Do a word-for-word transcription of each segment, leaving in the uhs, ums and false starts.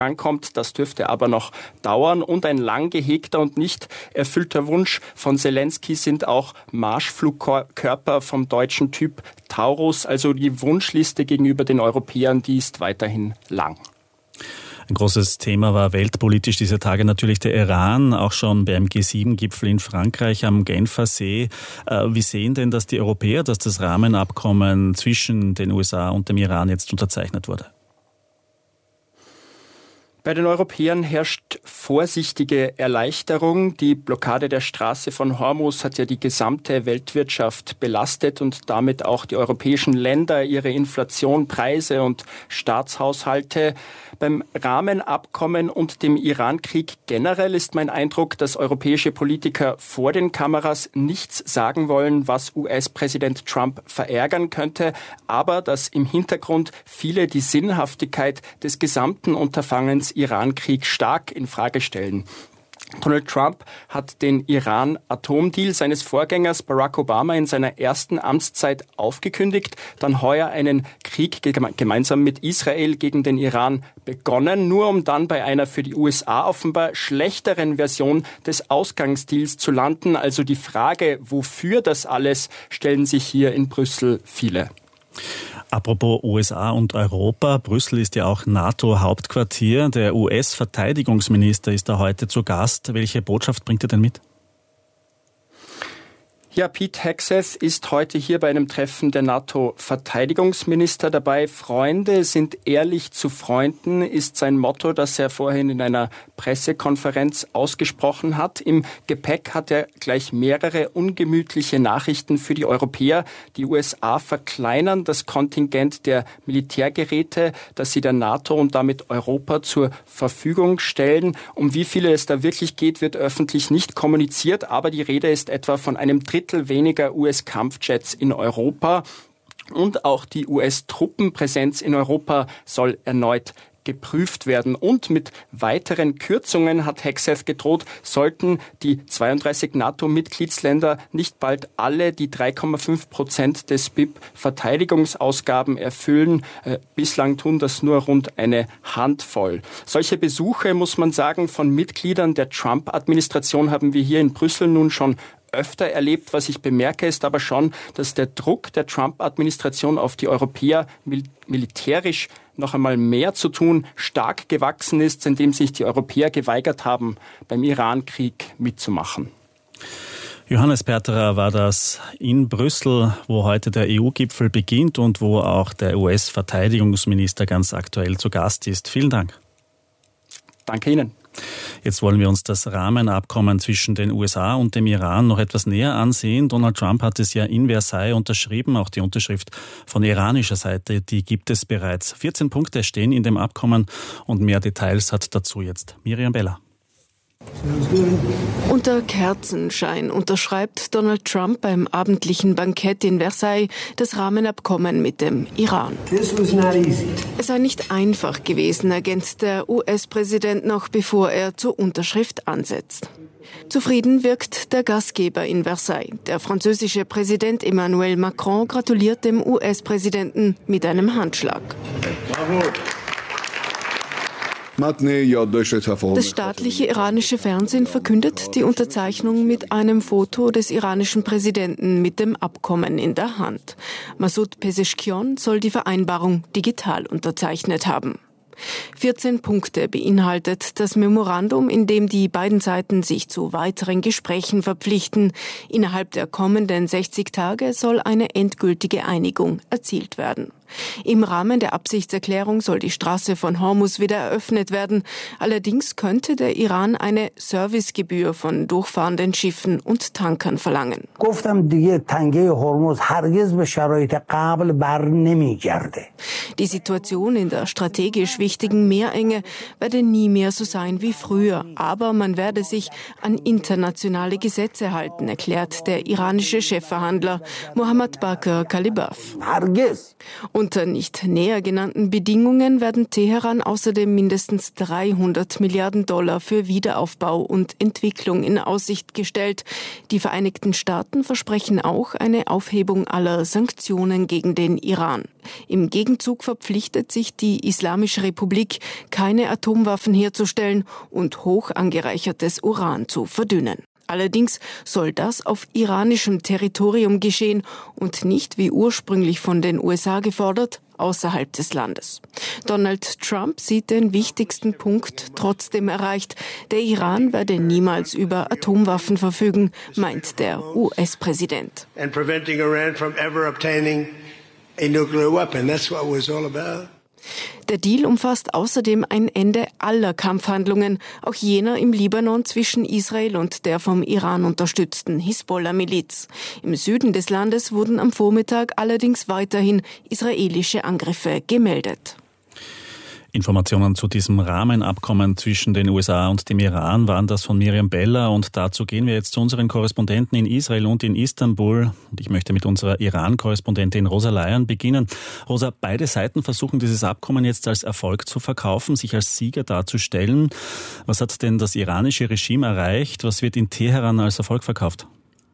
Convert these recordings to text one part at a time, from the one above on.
ankommt. Das dürfte aber noch dauern. Und ein lang gehegter und nicht erfüllter Wunsch von Zelensky sind auch Marschflugkörper vom deutschen Typ Taurus. Also die Wunschliste gegenüber den Europäern, die ist weiterhin lang. Ein großes Thema war weltpolitisch dieser Tage natürlich der Iran, auch schon beim G sieben Gipfel in Frankreich am Genfer See. Wie sehen denn das die Europäer, dass das Rahmenabkommen zwischen den U S A und dem Iran jetzt unterzeichnet wurde? Bei den Europäern herrscht vorsichtige Erleichterung. Die Blockade der Straße von Hormuz hat ja die gesamte Weltwirtschaft belastet und damit auch die europäischen Länder, ihre Inflation, Preise und Staatshaushalte. Beim Rahmenabkommen und dem Iran-Krieg generell ist mein Eindruck, dass europäische Politiker vor den Kameras nichts sagen wollen, was U S-Präsident Trump verärgern könnte, aber dass im Hintergrund viele die Sinnhaftigkeit des gesamten Unterfangens Iran-Krieg stark in Frage stellen. Donald Trump hat den Iran-Atomdeal seines Vorgängers Barack Obama in seiner ersten Amtszeit aufgekündigt, dann heuer einen Krieg gemeinsam mit Israel gegen den Iran begonnen, nur um dann bei einer für die U S A offenbar schlechteren Version des Ausgangsdeals zu landen. Also die Frage, wofür das alles, stellen sich hier in Brüssel viele. Apropos U S A und Europa, Brüssel ist ja auch NATO-Hauptquartier. Der U S-Verteidigungsminister ist da heute zu Gast. Welche Botschaft bringt er denn mit? Ja, Pete Hegseth ist heute hier bei einem Treffen der NATO-Verteidigungsminister dabei. Freunde sind ehrlich zu Freunden, ist sein Motto, das er vorhin in einer Pressekonferenz ausgesprochen hat. Im Gepäck hat er gleich mehrere ungemütliche Nachrichten für die Europäer. Die U S A verkleinern das Kontingent der Militärgeräte, das sie der NATO und damit Europa zur Verfügung stellen. Um wie viele es da wirklich geht, wird öffentlich nicht kommuniziert, aber die Rede ist etwa von einem Drittel weniger U S-Kampfjets in Europa. Und auch die U S-Truppenpräsenz in Europa soll erneut geprüft werden. Und mit weiteren Kürzungen, hat Hegseth gedroht, sollten die zweiunddreißig NATO-Mitgliedsländer nicht bald alle die drei Komma fünf Prozent des B I P-Verteidigungsausgaben erfüllen. Äh, bislang tun das nur rund eine Handvoll. Solche Besuche, muss man sagen, von Mitgliedern der Trump-Administration haben wir hier in Brüssel nun schon öfter erlebt. Was ich bemerke, ist aber schon, dass der Druck der Trump-Administration auf die Europäer mil- militärisch noch einmal mehr zu tun stark gewachsen ist, indem sich die Europäer geweigert haben, beim Iran-Krieg mitzumachen. Johannes Perterer war das in Brüssel, wo heute der E U-Gipfel beginnt und wo auch der U S-Verteidigungsminister ganz aktuell zu Gast ist. Vielen Dank. Danke Ihnen. Jetzt wollen wir uns das Rahmenabkommen zwischen den U S A und dem Iran noch etwas näher ansehen. Donald Trump hat es ja in Versailles unterschrieben. Auch die Unterschrift von iranischer Seite, die gibt es bereits. vierzehn Punkte stehen in dem Abkommen und mehr Details hat dazu jetzt Miriam Beller. Unter Kerzenschein unterschreibt Donald Trump beim abendlichen Bankett in Versailles das Rahmenabkommen mit dem Iran. Es sei nicht einfach gewesen, ergänzt der U S-Präsident noch, bevor er zur Unterschrift ansetzt. Zufrieden wirkt der Gastgeber in Versailles. Der französische Präsident Emmanuel Macron gratuliert dem U S-Präsidenten mit einem Handschlag. Bravo. Das staatliche iranische Fernsehen verkündet die Unterzeichnung mit einem Foto des iranischen Präsidenten mit dem Abkommen in der Hand. Masoud Pezeshkian soll die Vereinbarung digital unterzeichnet haben. vierzehn Punkte beinhaltet das Memorandum, in dem die beiden Seiten sich zu weiteren Gesprächen verpflichten. Innerhalb der kommenden sechzig Tage soll eine endgültige Einigung erzielt werden. Im Rahmen der Absichtserklärung soll die Straße von Hormuz wieder eröffnet werden. Allerdings könnte der Iran eine Servicegebühr von durchfahrenden Schiffen und Tankern verlangen. Die Situation in der strategisch wichtigen Meerenge werde nie mehr so sein wie früher. Aber man werde sich an internationale Gesetze halten, erklärt der iranische Chefverhandler Mohammad Bakr Kalibaf. Und Unter nicht näher genannten Bedingungen werden Teheran außerdem mindestens dreihundert Milliarden Dollar für Wiederaufbau und Entwicklung in Aussicht gestellt. Die Vereinigten Staaten versprechen auch eine Aufhebung aller Sanktionen gegen den Iran. Im Gegenzug verpflichtet sich die Islamische Republik, keine Atomwaffen herzustellen und hoch angereichertes Uran zu verdünnen. Allerdings soll das auf iranischem Territorium geschehen und nicht, wie ursprünglich von den U S A gefordert, außerhalb des Landes. Donald Trump sieht den wichtigsten Punkt trotzdem erreicht. Der Iran werde niemals über Atomwaffen verfügen, meint der U S-Präsident. And preventing Iran from ever obtaining a nuclear weapon. That's what it was all about. Der Deal umfasst außerdem ein Ende aller Kampfhandlungen, auch jener im Libanon zwischen Israel und der vom Iran unterstützten Hisbollah-Miliz. Im Süden des Landes wurden am Vormittag allerdings weiterhin israelische Angriffe gemeldet. Informationen zu diesem Rahmenabkommen zwischen den U S A und dem Iran waren das von Miriam Bella, und dazu gehen wir jetzt zu unseren Korrespondenten in Israel und in Istanbul. Und ich möchte mit unserer Iran-Korrespondentin Rosa Layan beginnen. Rosa, beide Seiten versuchen dieses Abkommen jetzt als Erfolg zu verkaufen, sich als Sieger darzustellen. Was hat denn das iranische Regime erreicht? Was wird in Teheran als Erfolg verkauft?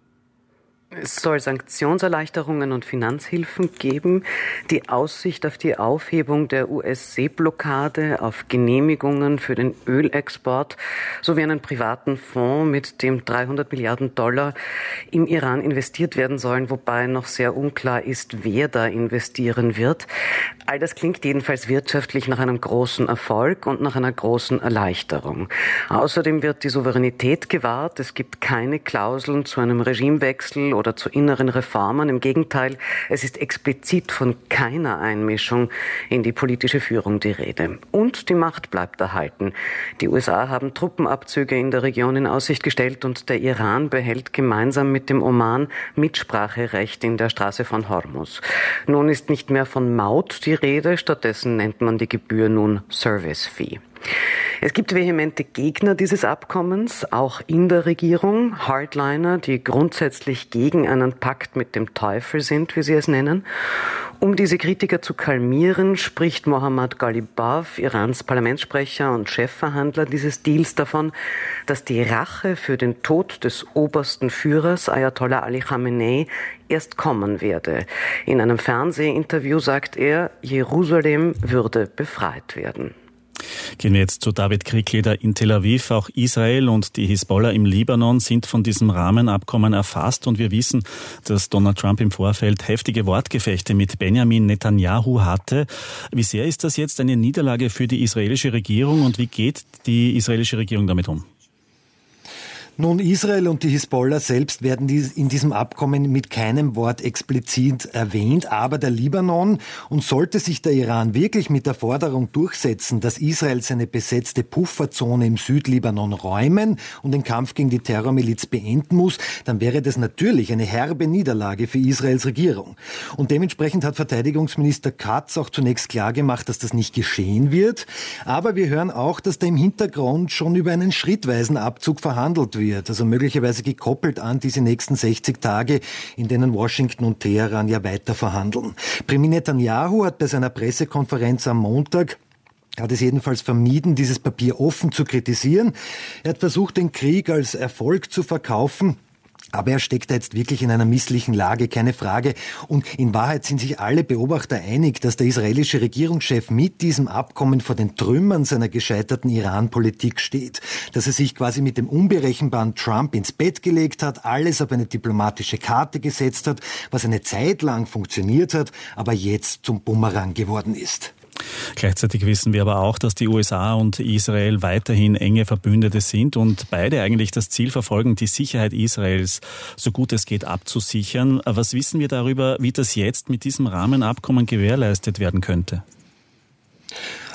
Es soll Sanktionserleichterungen und Finanzhilfen geben, die Aussicht auf die Aufhebung der U S-Seeblockade, auf Genehmigungen für den Ölexport sowie einen privaten Fonds, mit dem dreihundert Milliarden Dollar im Iran investiert werden sollen, wobei noch sehr unklar ist, wer da investieren wird. All das klingt jedenfalls wirtschaftlich nach einem großen Erfolg und nach einer großen Erleichterung. Außerdem wird die Souveränität gewahrt. Es gibt keine Klauseln zu einem Regimewechsel oder zu inneren Reformen. Im Gegenteil, es ist explizit von keiner Einmischung in die politische Führung die Rede. Und die Macht bleibt erhalten. Die U S A haben Truppenabzüge in der Region in Aussicht gestellt und der Iran behält gemeinsam mit dem Oman Mitspracherecht in der Straße von Hormuz. Nun ist nicht mehr von Maut die Rede, stattdessen nennt man die Gebühr nun Service Fee. Es gibt vehemente Gegner dieses Abkommens, auch in der Regierung, Hardliner, die grundsätzlich gegen einen Pakt mit dem Teufel sind, wie sie es nennen. Um diese Kritiker zu kalmieren, spricht Mohammad Ghalibaf, Irans Parlamentssprecher und Chefverhandler dieses Deals, davon, dass die Rache für den Tod des obersten Führers Ayatollah Ali Khamenei erst kommen werde. In einem Fernsehinterview sagt er, Jerusalem würde befreit werden. Gehen wir jetzt zu David Kriegler in Tel Aviv. Auch Israel und die Hisbollah im Libanon sind von diesem Rahmenabkommen erfasst, und wir wissen, dass Donald Trump im Vorfeld heftige Wortgefechte mit Benjamin Netanyahu hatte. Wie sehr ist das jetzt eine Niederlage für die israelische Regierung, und wie geht die israelische Regierung damit um? Nun, Israel und die Hisbollah selbst werden in diesem Abkommen mit keinem Wort explizit erwähnt, aber der Libanon. Und sollte sich der Iran wirklich mit der Forderung durchsetzen, dass Israel seine besetzte Pufferzone im Südlibanon räumen und den Kampf gegen die Terrormiliz beenden muss, dann wäre das natürlich eine herbe Niederlage für Israels Regierung. Und dementsprechend hat Verteidigungsminister Katz auch zunächst klargemacht, dass das nicht geschehen wird. Aber wir hören auch, dass da im Hintergrund schon über einen schrittweisen Abzug verhandelt wird. Also möglicherweise gekoppelt an diese nächsten sechzig Tage, in denen Washington und Teheran ja weiter verhandeln. Premier Netanyahu hat bei seiner Pressekonferenz am Montag hat es jedenfalls vermieden, dieses Papier offen zu kritisieren. Er hat versucht, den Krieg als Erfolg zu verkaufen. Aber er steckt da jetzt wirklich in einer misslichen Lage, keine Frage. Und in Wahrheit sind sich alle Beobachter einig, dass der israelische Regierungschef mit diesem Abkommen vor den Trümmern seiner gescheiterten Iran-Politik steht. Dass er sich quasi mit dem unberechenbaren Trump ins Bett gelegt hat, alles auf eine diplomatische Karte gesetzt hat, was eine Zeit lang funktioniert hat, aber jetzt zum Bumerang geworden ist. Gleichzeitig wissen wir aber auch, dass die U S A und Israel weiterhin enge Verbündete sind und beide eigentlich das Ziel verfolgen, die Sicherheit Israels so gut es geht abzusichern. Was wissen wir darüber, wie das jetzt mit diesem Rahmenabkommen gewährleistet werden könnte?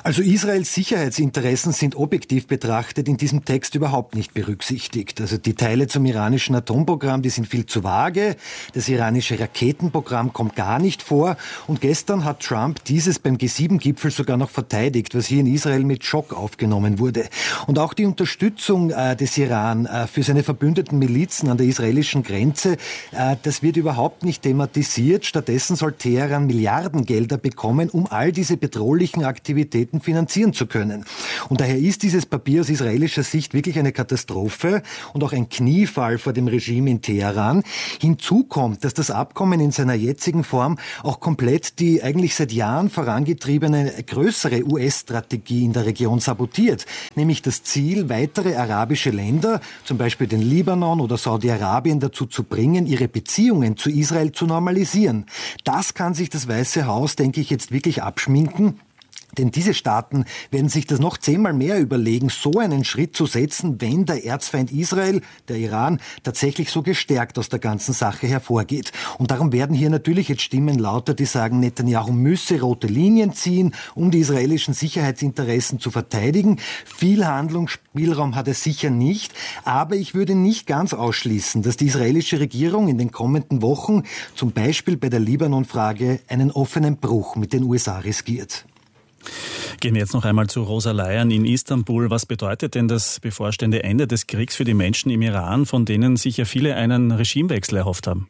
Also Israels Sicherheitsinteressen sind objektiv betrachtet in diesem Text überhaupt nicht berücksichtigt. Also die Teile zum iranischen Atomprogramm, die sind viel zu vage. Das iranische Raketenprogramm kommt gar nicht vor. Und gestern hat Trump dieses beim G sieben Gipfel sogar noch verteidigt, was hier in Israel mit Schock aufgenommen wurde. Und auch die Unterstützung äh, des Iran äh, für seine verbündeten Milizen an der israelischen Grenze, äh, das wird überhaupt nicht thematisiert. Stattdessen soll Teheran Milliardengelder bekommen, um all diese bedrohlichen Aktivitäten finanzieren zu können. Und daher ist dieses Papier aus israelischer Sicht wirklich eine Katastrophe und auch ein Kniefall vor dem Regime in Teheran. Hinzu kommt, dass das Abkommen in seiner jetzigen Form auch komplett die eigentlich seit Jahren vorangetriebene größere U S-Strategie in der Region sabotiert, nämlich das Ziel, weitere arabische Länder, zum Beispiel den Libanon oder Saudi-Arabien, dazu zu bringen, ihre Beziehungen zu Israel zu normalisieren. Das kann sich das Weiße Haus, denke ich, jetzt wirklich abschminken. Denn diese Staaten werden sich das noch zehnmal mehr überlegen, so einen Schritt zu setzen, wenn der Erzfeind Israel, der Iran, tatsächlich so gestärkt aus der ganzen Sache hervorgeht. Und darum werden hier natürlich jetzt Stimmen lauter, die sagen, Netanyahu müsse rote Linien ziehen, um die israelischen Sicherheitsinteressen zu verteidigen. Viel Handlungsspielraum hat er sicher nicht, aber ich würde nicht ganz ausschließen, dass die israelische Regierung in den kommenden Wochen zum Beispiel bei der Libanon-Frage einen offenen Bruch mit den U S A riskiert. Gehen wir jetzt noch einmal zu Rosa Leyen in Istanbul. Was bedeutet denn das bevorstehende Ende des Kriegs für die Menschen im Iran, von denen sich ja viele einen Regimewechsel erhofft haben?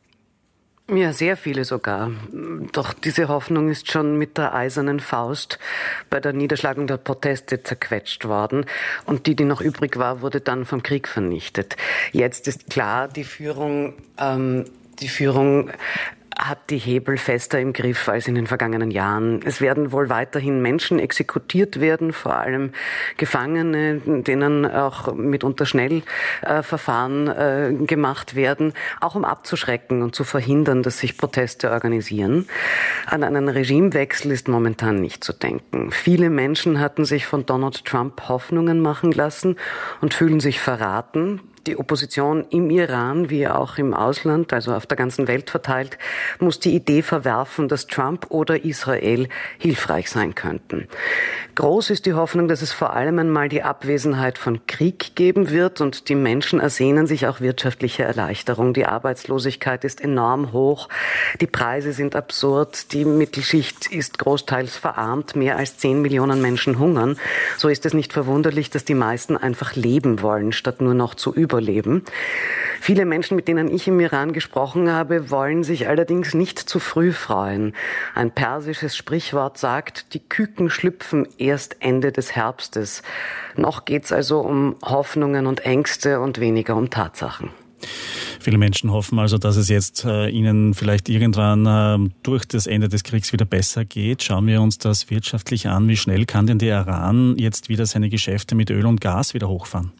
Ja, sehr viele sogar. Doch diese Hoffnung ist schon mit der eisernen Faust bei der Niederschlagung der Proteste zerquetscht worden. Und die, die noch übrig war, wurde dann vom Krieg vernichtet. Jetzt ist klar, die Führung, ähm, die Führung hat die Hebel fester im Griff als in den vergangenen Jahren. Es werden wohl weiterhin Menschen exekutiert werden, vor allem Gefangene, denen auch mitunter Schnellverfahren äh, äh, gemacht werden, auch um abzuschrecken und zu verhindern, dass sich Proteste organisieren. An einen Regimewechsel ist momentan nicht zu denken. Viele Menschen hatten sich von Donald Trump Hoffnungen machen lassen und fühlen sich verraten. Die Opposition im Iran wie auch im Ausland, also auf der ganzen Welt verteilt, muss die Idee verwerfen, dass Trump oder Israel hilfreich sein könnten. Groß ist die Hoffnung, dass es vor allem einmal die Abwesenheit von Krieg geben wird und die Menschen ersehnen sich auch wirtschaftliche Erleichterung. Die Arbeitslosigkeit ist enorm hoch, die Preise sind absurd, die Mittelschicht ist großteils verarmt, mehr als zehn Millionen Menschen hungern. So ist es nicht verwunderlich, dass die meisten einfach leben wollen, statt nur noch zu überleben. Überleben. Viele Menschen, mit denen ich im Iran gesprochen habe, wollen sich allerdings nicht zu früh freuen. Ein persisches Sprichwort sagt, die Küken schlüpfen erst Ende des Herbstes. Noch geht's also um Hoffnungen und Ängste und weniger um Tatsachen. Viele Menschen hoffen also, dass es jetzt äh, ihnen vielleicht irgendwann äh, durch das Ende des Kriegs wieder besser geht. Schauen wir uns das wirtschaftlich an. Wie schnell kann denn der Iran jetzt wieder seine Geschäfte mit Öl und Gas wieder hochfahren?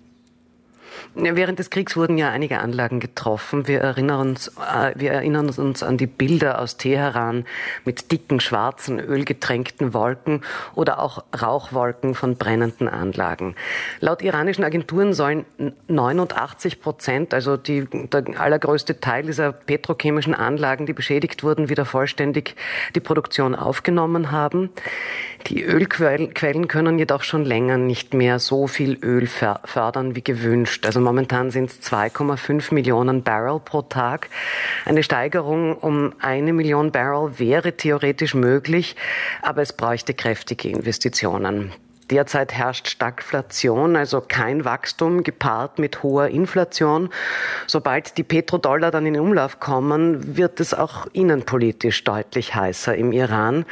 Während des Kriegs wurden ja einige Anlagen getroffen. Wir erinnern uns, äh, wir erinnern uns an die Bilder aus Teheran mit dicken, schwarzen, ölgetränkten Wolken oder auch Rauchwolken von brennenden Anlagen. Laut iranischen Agenturen sollen neunundachtzig Prozent, also die, der allergrößte Teil dieser petrochemischen Anlagen, die beschädigt wurden, wieder vollständig die Produktion aufgenommen haben. Die Ölquellen können jedoch schon länger nicht mehr so viel Öl fördern wie gewünscht. Also momentan sind es zwei Komma fünf Millionen Barrel pro Tag. Eine Steigerung um eine Million Barrel wäre theoretisch möglich, aber es bräuchte kräftige Investitionen. Derzeit herrscht Stagflation, also kein Wachstum, gepaart mit hoher Inflation. Sobald die Petrodollar dann in Umlauf kommen, wird es auch innenpolitisch deutlich heißer im Iran.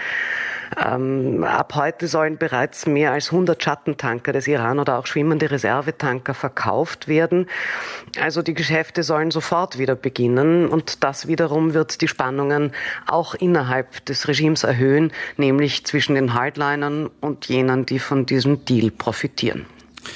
Ähm, ab heute sollen bereits mehr als hundert Schattentanker des Iran oder auch schwimmende Reservetanker verkauft werden. Also die Geschäfte sollen sofort wieder beginnen und das wiederum wird die Spannungen auch innerhalb des Regimes erhöhen, nämlich zwischen den Hardlinern und jenen, die von diesem Deal profitieren.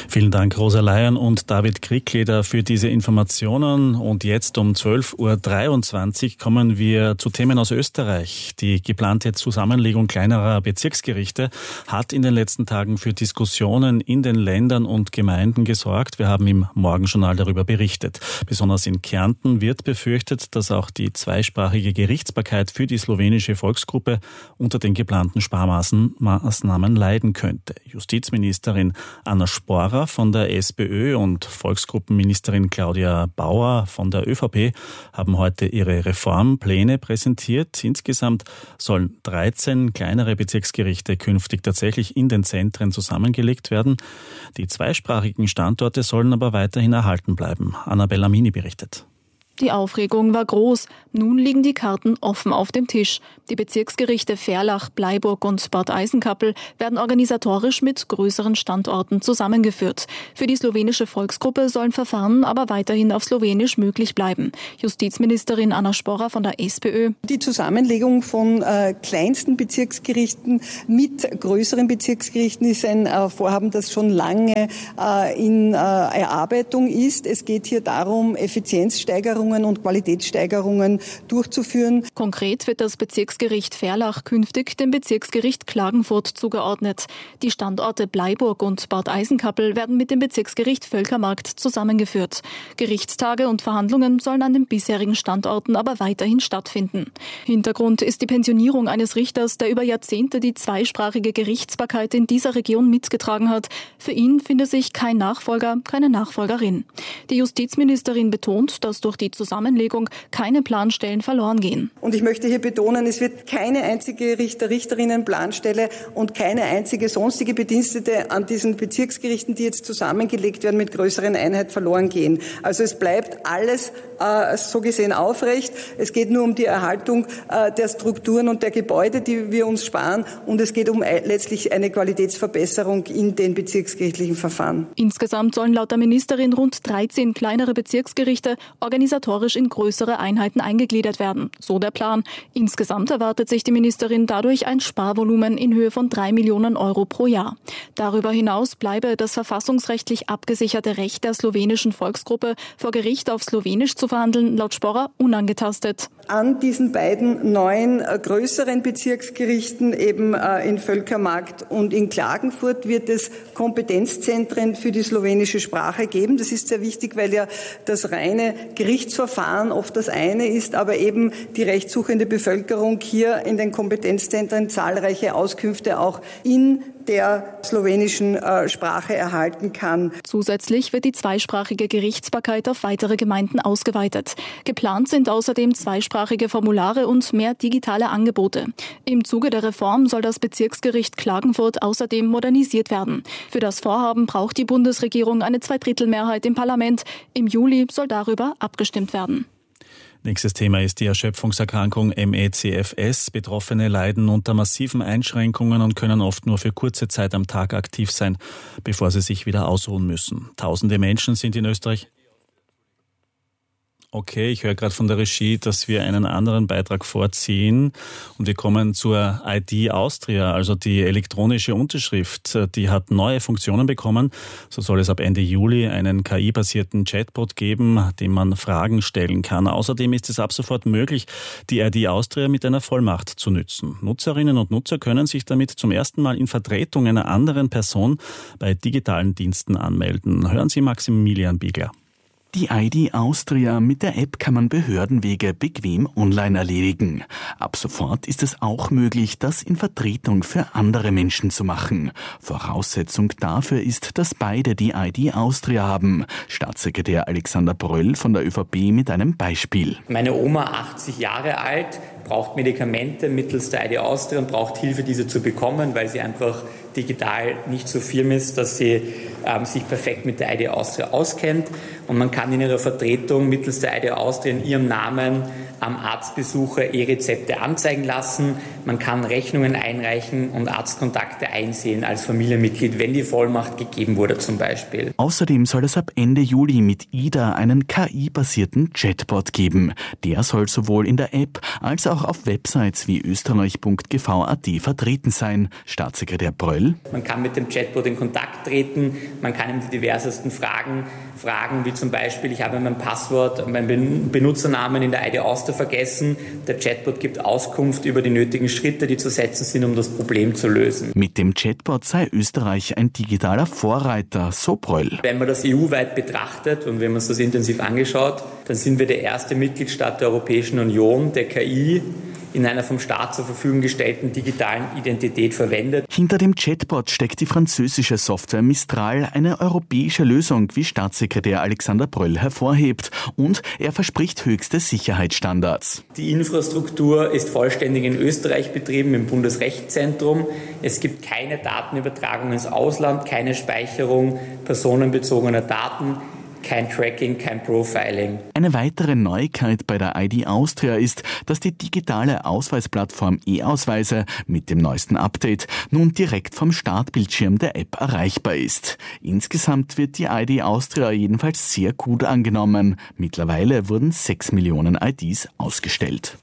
Vielen Dank, Rosa Leyen und David Kriegleder, für diese Informationen. Und jetzt um zwölf Uhr dreiundzwanzig kommen wir zu Themen aus Österreich. Die geplante Zusammenlegung kleinerer Bezirksgerichte hat in den letzten Tagen für Diskussionen in den Ländern und Gemeinden gesorgt. Wir haben im Morgenjournal darüber berichtet. Besonders in Kärnten wird befürchtet, dass auch die zweisprachige Gerichtsbarkeit für die slowenische Volksgruppe unter den geplanten Sparmaßnahmen leiden könnte. Justizministerin Anna Sporer von der SPÖ und Volksgruppenministerin Claudia Bauer von der ÖVP haben heute ihre Reformpläne präsentiert. Insgesamt sollen dreizehn kleinere Bezirksgerichte künftig tatsächlich in den Zentren zusammengelegt werden. Die zweisprachigen Standorte sollen aber weiterhin erhalten bleiben. Annabella Mini berichtet. Die Aufregung war groß. Nun liegen die Karten offen auf dem Tisch. Die Bezirksgerichte Verlach, Bleiburg und Bad Eisenkappel werden organisatorisch mit größeren Standorten zusammengeführt. Für die slowenische Volksgruppe sollen Verfahren aber weiterhin auf Slowenisch möglich bleiben. Justizministerin Anna Sporer von der SPÖ. Die Zusammenlegung von äh, kleinsten Bezirksgerichten mit größeren Bezirksgerichten ist ein äh, Vorhaben, das schon lange äh, in äh, Erarbeitung ist. Es geht hier darum, Effizienzsteigerung und Qualitätssteigerungen durchzuführen. Konkret wird das Bezirksgericht Verlach künftig dem Bezirksgericht Klagenfurt zugeordnet. Die Standorte Bleiburg und Bad Eisenkappel werden mit dem Bezirksgericht Völkermarkt zusammengeführt. Gerichtstage und Verhandlungen sollen an den bisherigen Standorten aber weiterhin stattfinden. Hintergrund ist die Pensionierung eines Richters, der über Jahrzehnte die zweisprachige Gerichtsbarkeit in dieser Region mitgetragen hat. Für ihn finde sich kein Nachfolger, keine Nachfolgerin. Die Justizministerin betont, dass durch die Zusammenlegung keine Planstellen verloren gehen. Und ich möchte hier betonen, es wird keine einzige Richter, Richterinnen, Planstelle und keine einzige sonstige Bedienstete an diesen Bezirksgerichten, die jetzt zusammengelegt werden, mit größeren Einheiten verloren gehen. Also es bleibt alles äh, so gesehen aufrecht. Es geht nur um die Erhaltung äh, der Strukturen und der Gebäude, die wir uns sparen. Und es geht um äh, letztlich eine Qualitätsverbesserung in den bezirksgerichtlichen Verfahren. Insgesamt sollen laut der Ministerin rund dreizehn kleinere Bezirksgerichte organisatorisch in größere Einheiten eingegliedert werden. So der Plan. Insgesamt erwartet sich die Ministerin dadurch ein Sparvolumen in Höhe von drei Millionen Euro pro Jahr. Darüber hinaus bleibe das verfassungsrechtlich abgesicherte Recht der slowenischen Volksgruppe, vor Gericht auf Slowenisch zu verhandeln, laut Sporer unangetastet. An diesen beiden neuen äh, größeren Bezirksgerichten, eben äh, in Völkermarkt und in Klagenfurt, wird es Kompetenzzentren für die slowenische Sprache geben. Das ist sehr wichtig, weil ja das reine Gerichtsverfahren oft das eine ist, aber eben die rechtssuchende Bevölkerung hier in den Kompetenzzentren zahlreiche Auskünfte auch in der slowenischen äh, Sprache erhalten kann. Zusätzlich wird die zweisprachige Gerichtsbarkeit auf weitere Gemeinden ausgeweitet. Geplant sind außerdem zweisprachige Formulare und mehr digitale Angebote. Im Zuge der Reform soll das Bezirksgericht Klagenfurt außerdem modernisiert werden. Für das Vorhaben braucht die Bundesregierung eine Zweidrittelmehrheit im Parlament. Im Juli soll darüber abgestimmt werden. Nächstes Thema ist die Erschöpfungserkrankung M E C F S. Betroffene leiden unter massiven Einschränkungen und können oft nur für kurze Zeit am Tag aktiv sein, bevor sie sich wieder ausruhen müssen. Tausende Menschen sind in Österreich... Okay, ich höre gerade von der Regie, dass wir einen anderen Beitrag vorziehen und wir kommen zur I D Austria, also die elektronische Unterschrift. Die hat neue Funktionen bekommen. So soll es ab Ende Juli einen K I-basierten Chatbot geben, dem man Fragen stellen kann. Außerdem ist es ab sofort möglich, die I D Austria mit einer Vollmacht zu nützen. Nutzerinnen und Nutzer können sich damit zum ersten Mal in Vertretung einer anderen Person bei digitalen Diensten anmelden. Hören Sie Maximilian Biegler. Die I D Austria, mit der App kann man Behördenwege bequem online erledigen. Ab sofort ist es auch möglich, das in Vertretung für andere Menschen zu machen. Voraussetzung dafür ist, dass beide die I D Austria haben. Staatssekretär Alexander Bröll von der ÖVP mit einem Beispiel. Meine Oma, achtzig Jahre alt, braucht Medikamente mittels der I D Austria und braucht Hilfe, diese zu bekommen, weil sie einfach digital nicht so firm ist, dass sie ähm, sich perfekt mit der I D Austria auskennt. Und man kann in ihrer Vertretung mittels der I D Austria in ihrem Namen am Arztbesucher E-Rezepte anzeigen lassen. Man kann Rechnungen einreichen und Arztkontakte einsehen als Familienmitglied, wenn die Vollmacht gegeben wurde zum Beispiel. Außerdem soll es ab Ende Juli mit I D A einen K I-basierten Chatbot geben. Der soll sowohl in der App als auch auf Websites wie österreich punkt g v punkt a t vertreten sein. Staatssekretär Bröll: Man kann mit dem Chatbot in Kontakt treten, man kann ihm die diversesten Fragen fragen, wie zum Beispiel, ich habe mein Passwort und meinen Benutzernamen in der I D Austria vergessen. Der Chatbot gibt Auskunft über die nötigen Schritte, die zu setzen sind, um das Problem zu lösen. Mit dem Chatbot sei Österreich ein digitaler Vorreiter, so Bröll. Wenn man das E U-weit betrachtet und wenn man es das intensiv angeschaut, dann sind wir der erste Mitgliedstaat der Europäischen Union, der K I in einer vom Staat zur Verfügung gestellten digitalen Identität verwendet. Hinter dem Chatbot steckt die französische Software Mistral, eine europäische Lösung, wie Staatssekretär Alexander Bröll hervorhebt. Und er verspricht höchste Sicherheitsstandards. Die Infrastruktur ist vollständig in Österreich betrieben, im Bundesrechtszentrum. Es gibt keine Datenübertragung ins Ausland, keine Speicherung personenbezogener Daten. Kein Tracking, kein Profiling. Eine weitere Neuigkeit bei der I D Austria ist, dass die digitale Ausweisplattform E-Ausweise mit dem neuesten Update nun direkt vom Startbildschirm der App erreichbar ist. Insgesamt wird die I D Austria jedenfalls sehr gut angenommen. Mittlerweile wurden sechs Millionen I Ds ausgestellt.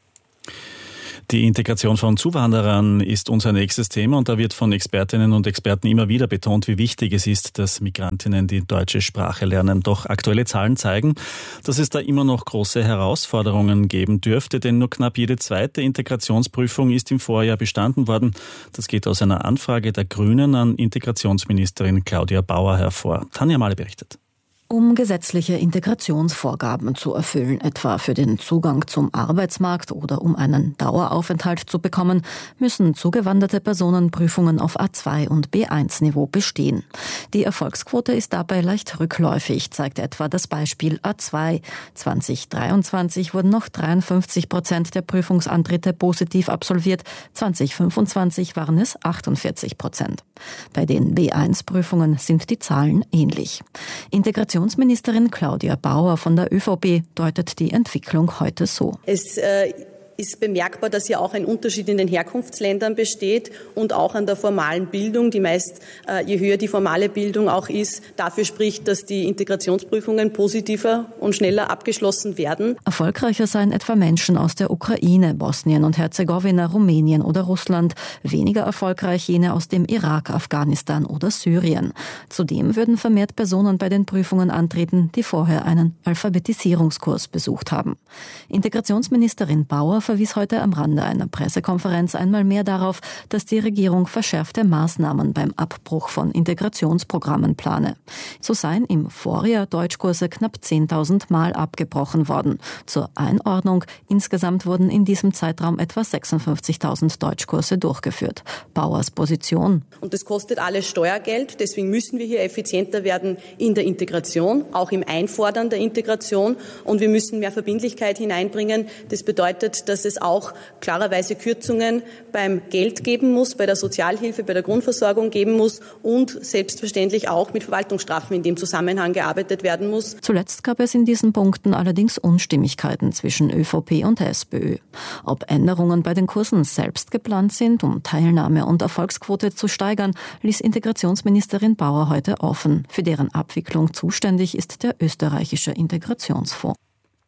Die Integration von Zuwanderern ist unser nächstes Thema und da wird von Expertinnen und Experten immer wieder betont, wie wichtig es ist, dass Migrantinnen die deutsche Sprache lernen. Doch aktuelle Zahlen zeigen, dass es da immer noch große Herausforderungen geben dürfte, denn nur knapp jede zweite Integrationsprüfung ist im Vorjahr bestanden worden. Das geht aus einer Anfrage der Grünen an Integrationsministerin Claudia Bauer hervor. Tanja Mahle berichtet. Um gesetzliche Integrationsvorgaben zu erfüllen, etwa für den Zugang zum Arbeitsmarkt oder um einen Daueraufenthalt zu bekommen, müssen zugewanderte Personen Prüfungen auf A zwei und B eins Niveau bestehen. Die Erfolgsquote ist dabei leicht rückläufig, zeigt etwa das Beispiel A zwei. zwanzig dreiundzwanzig wurden noch dreiundfünfzig Prozent der Prüfungsantritte positiv absolviert, zwanzig fünfundzwanzig waren es achtundvierzig Prozent. Bei den B eins Prüfungen sind die Zahlen ähnlich. Integration Integrationsministerin Claudia Bauer von der ÖVP deutet die Entwicklung heute so. Es äh, ist bemerkbar, dass hier auch ein Unterschied in den Herkunftsländern besteht und auch an der formalen Bildung, die meist, äh, je höher die formale Bildung auch ist, dafür spricht, dass die Integrationsprüfungen positiver und schneller abgeschlossen werden. Erfolgreicher seien etwa Menschen aus der Ukraine, Bosnien und Herzegowina, Rumänien oder Russland, weniger erfolgreich jene aus dem Irak, Afghanistan oder Syrien. Zudem würden vermehrt Personen bei den Prüfungen antreten, die vorher einen Alphabetisierungskurs besucht haben. Integrationsministerin Bauer verwies heute am Rande einer Pressekonferenz einmal mehr darauf, dass die Regierung verschärfte Maßnahmen beim Abbruch von Integrationsprogrammen plane. So seien im Vorjahr Deutschkurse knapp zehntausend Mal abgebrochen worden. Zur Einordnung, insgesamt wurden in diesem Zeitraum etwa sechsundfünfzigtausend Deutschkurse durchgeführt. Bauers Position: Und das kostet alles Steuergeld, deswegen müssen wir hier effizienter werden in der Integration, auch im Einfordern der Integration, und wir müssen mehr Verbindlichkeit hineinbringen. Das bedeutet, dass dass es auch klarerweise Kürzungen beim Geld geben muss, bei der Sozialhilfe, bei der Grundversorgung geben muss und selbstverständlich auch mit Verwaltungsstrafen in dem Zusammenhang gearbeitet werden muss. Zuletzt gab es in diesen Punkten allerdings Unstimmigkeiten zwischen ÖVP und SPÖ. Ob Änderungen bei den Kursen selbst geplant sind, um Teilnahme und Erfolgsquote zu steigern, ließ Integrationsministerin Bauer heute offen. Für deren Abwicklung zuständig ist der österreichische Integrationsfonds.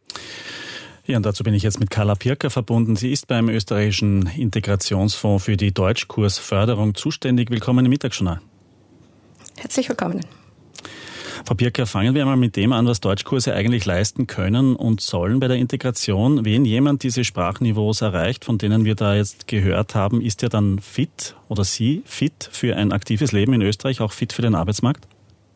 Ja, und dazu bin ich jetzt mit Carla Pirker verbunden. Sie ist beim österreichischen Integrationsfonds für die Deutschkursförderung zuständig. Willkommen im Mittagsjournal. Herzlich willkommen. Frau Pirker, fangen wir einmal mit dem an, was Deutschkurse eigentlich leisten können und sollen bei der Integration. Wenn jemand diese Sprachniveaus erreicht, von denen wir da jetzt gehört haben, ist er dann fit oder sie fit für ein aktives Leben in Österreich, auch fit für den Arbeitsmarkt?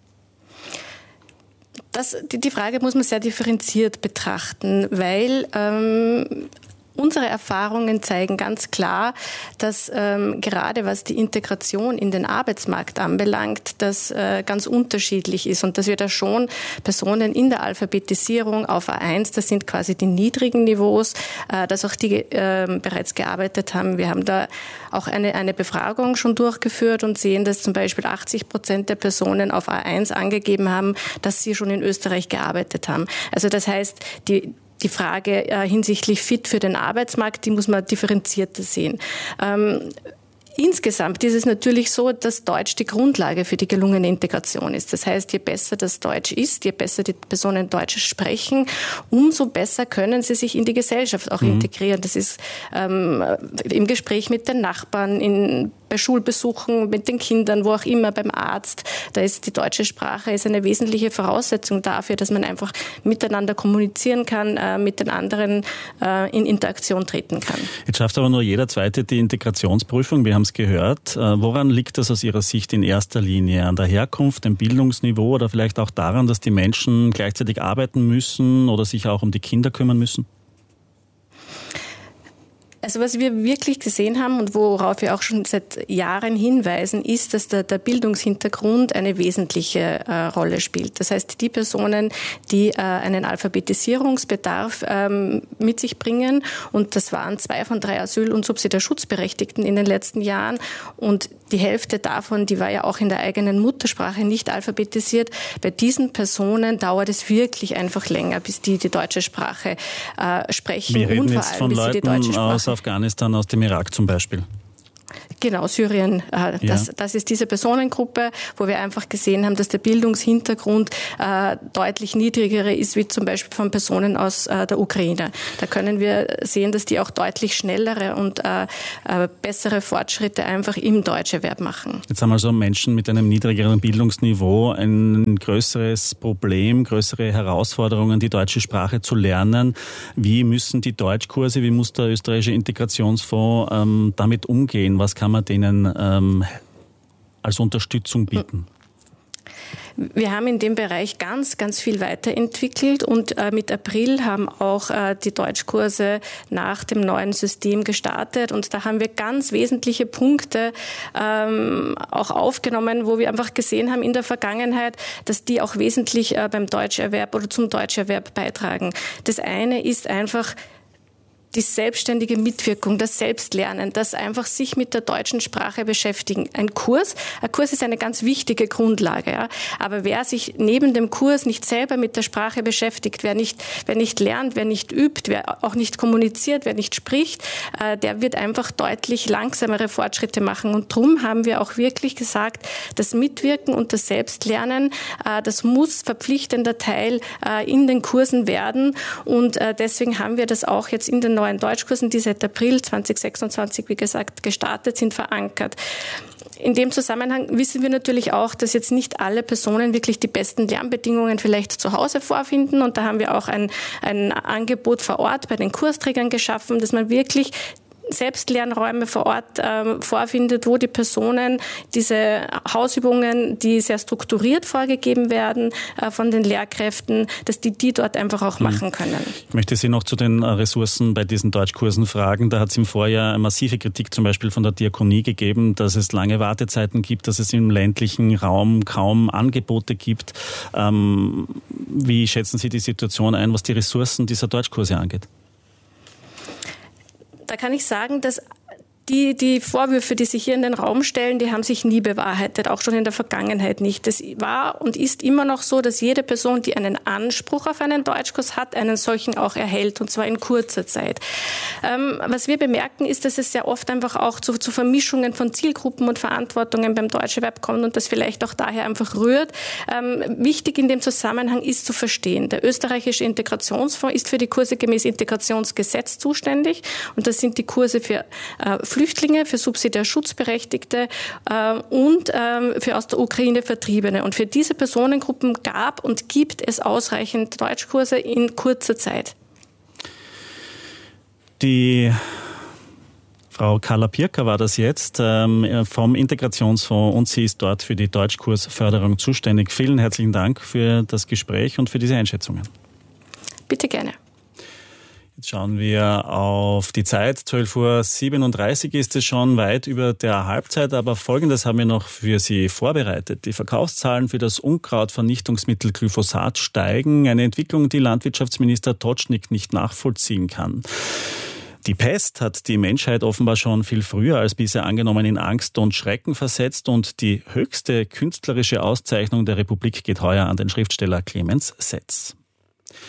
Das, die, die Frage muss man sehr differenziert betrachten, weil ähm, unsere Erfahrungen zeigen ganz klar, dass ähm, gerade was die Integration in den Arbeitsmarkt anbelangt, das äh, ganz unterschiedlich ist und dass wir da schon Personen in der Alphabetisierung auf A eins, das sind quasi die niedrigen Niveaus, äh, dass auch die äh, bereits gearbeitet haben. Wir haben da auch eine, eine Befragung schon durchgeführt und sehen, dass zum Beispiel achtzig Prozent der Personen auf A eins angegeben haben, dass sie schon in Österreich gearbeitet haben. Also das heißt, die die Frage äh, hinsichtlich fit für den Arbeitsmarkt, die muss man differenzierter sehen. Ähm, Insgesamt ist es natürlich so, dass Deutsch die Grundlage für die gelungene Integration ist. Das heißt, je besser das Deutsch ist, je besser die Personen Deutsch sprechen, umso besser können sie sich in die Gesellschaft auch mhm. integrieren. Das ist ähm, im Gespräch mit den Nachbarn, in, bei Schulbesuchen, mit den Kindern, wo auch immer, beim Arzt. Da ist die deutsche Sprache ist eine wesentliche Voraussetzung dafür, dass man einfach miteinander kommunizieren kann, äh, mit den anderen äh, in Interaktion treten kann. Jetzt schafft aber nur jeder Zweite die Integrationsprüfung. Wir haben es gehört. Woran liegt das aus Ihrer Sicht in erster Linie? An der Herkunft, dem Bildungsniveau oder vielleicht auch daran, dass die Menschen gleichzeitig arbeiten müssen oder sich auch um die Kinder kümmern müssen? Also was wir wirklich gesehen haben und worauf wir auch schon seit Jahren hinweisen, ist, dass der, der Bildungshintergrund eine wesentliche äh, Rolle spielt. Das heißt, die Personen, die äh, einen Alphabetisierungsbedarf ähm, mit sich bringen, und das waren zwei von drei Asyl- und Subsidiarschutzberechtigten in den letzten Jahren, und die Hälfte davon, die war ja auch in der eigenen Muttersprache nicht alphabetisiert. Bei diesen Personen dauert es wirklich einfach länger, bis die die deutsche Sprache äh, sprechen. Wir reden und vor jetzt allem, von bis Leuten sie die deutsche Sprache aus Afghanistan, aus dem Irak zum Beispiel. Genau, Syrien, äh, das, ja. das ist diese Personengruppe, wo wir einfach gesehen haben, dass der Bildungshintergrund äh, deutlich niedriger ist, wie zum Beispiel von Personen aus äh, der Ukraine. Da können wir sehen, dass die auch deutlich schnellere und äh, äh, bessere Fortschritte einfach im Deutscherwerb machen. Jetzt haben also Menschen mit einem niedrigeren Bildungsniveau ein größeres Problem, größere Herausforderungen, die deutsche Sprache zu lernen. Wie müssen die Deutschkurse, wie muss der österreichische Integrationsfonds ähm, damit umgehen? Was kann man denen ähm, als Unterstützung bieten? Wir haben in dem Bereich ganz, ganz viel weiterentwickelt, und äh, mit April haben auch äh, die Deutschkurse nach dem neuen System gestartet, und da haben wir ganz wesentliche Punkte ähm, auch aufgenommen, wo wir einfach gesehen haben in der Vergangenheit, dass die auch wesentlich äh, beim Deutscherwerb oder zum Deutscherwerb beitragen. Das eine ist einfach die selbstständige Mitwirkung, das Selbstlernen, das einfach sich mit der deutschen Sprache beschäftigen. Ein Kurs, ein Kurs ist eine ganz wichtige Grundlage, ja. Aber wer sich neben dem Kurs nicht selber mit der Sprache beschäftigt, wer nicht, wer nicht lernt, wer nicht übt, wer auch nicht kommuniziert, wer nicht spricht, äh, der wird einfach deutlich langsamere Fortschritte machen. Und darum haben wir auch wirklich gesagt, das Mitwirken und das Selbstlernen, äh, das muss verpflichtender Teil äh, in den Kursen werden. Und äh, deswegen haben wir das auch jetzt in den neuen Deutschkursen, die seit April zweitausendsechsundzwanzig, wie gesagt, gestartet sind, verankert. In dem Zusammenhang wissen wir natürlich auch, dass jetzt nicht alle Personen wirklich die besten Lernbedingungen vielleicht zu Hause vorfinden. Und da haben wir auch ein, ein Angebot vor Ort bei den Kursträgern geschaffen, dass man wirklich Selbstlernräume vor Ort äh, vorfindet, wo die Personen diese Hausübungen, die sehr strukturiert vorgegeben werden äh, von den Lehrkräften, dass die die dort einfach auch machen können. Ich möchte Sie noch zu den Ressourcen bei diesen Deutschkursen fragen. Da hat es im Vorjahr massive Kritik zum Beispiel von der Diakonie gegeben, dass es lange Wartezeiten gibt, dass es im ländlichen Raum kaum Angebote gibt. Ähm, wie schätzen Sie die Situation ein, was die Ressourcen dieser Deutschkurse angeht? Da kann ich sagen, dass Die, die Vorwürfe, die sich hier in den Raum stellen, die haben sich nie bewahrheitet, auch schon in der Vergangenheit nicht. Es war und ist immer noch so, dass jede Person, die einen Anspruch auf einen Deutschkurs hat, einen solchen auch erhält, und zwar in kurzer Zeit. Ähm, was wir bemerken, ist, dass es sehr oft einfach auch zu, zu Vermischungen von Zielgruppen und Verantwortungen beim Deutscherwerb kommt und das vielleicht auch daher einfach rührt. Ähm, wichtig in dem Zusammenhang ist zu verstehen, der österreichische Integrationsfonds ist für die Kurse gemäß Integrationsgesetz zuständig, und das sind die Kurse für äh, Flüchtlinge, für Subsidiarschutzberechtigte äh, und äh, für aus der Ukraine Vertriebene. Und für diese Personengruppen gab und gibt es ausreichend Deutschkurse in kurzer Zeit. Die Frau Carla Pirker war das jetzt ähm, vom Integrationsfonds, und sie ist dort für die Deutschkursförderung zuständig. Vielen herzlichen Dank für das Gespräch und für diese Einschätzungen. Bitte gerne. Jetzt schauen wir auf die Zeit. zwölf Uhr siebenunddreißig ist es schon, weit über der Halbzeit. Aber Folgendes haben wir noch für Sie vorbereitet. Die Verkaufszahlen für das Unkrautvernichtungsmittel Glyphosat steigen. Eine Entwicklung, die Landwirtschaftsminister Totschnig nicht nachvollziehen kann. Die Pest hat die Menschheit offenbar schon viel früher als bisher angenommen in Angst und Schrecken versetzt. Und die höchste künstlerische Auszeichnung der Republik geht heuer an den Schriftsteller Clemens Setz.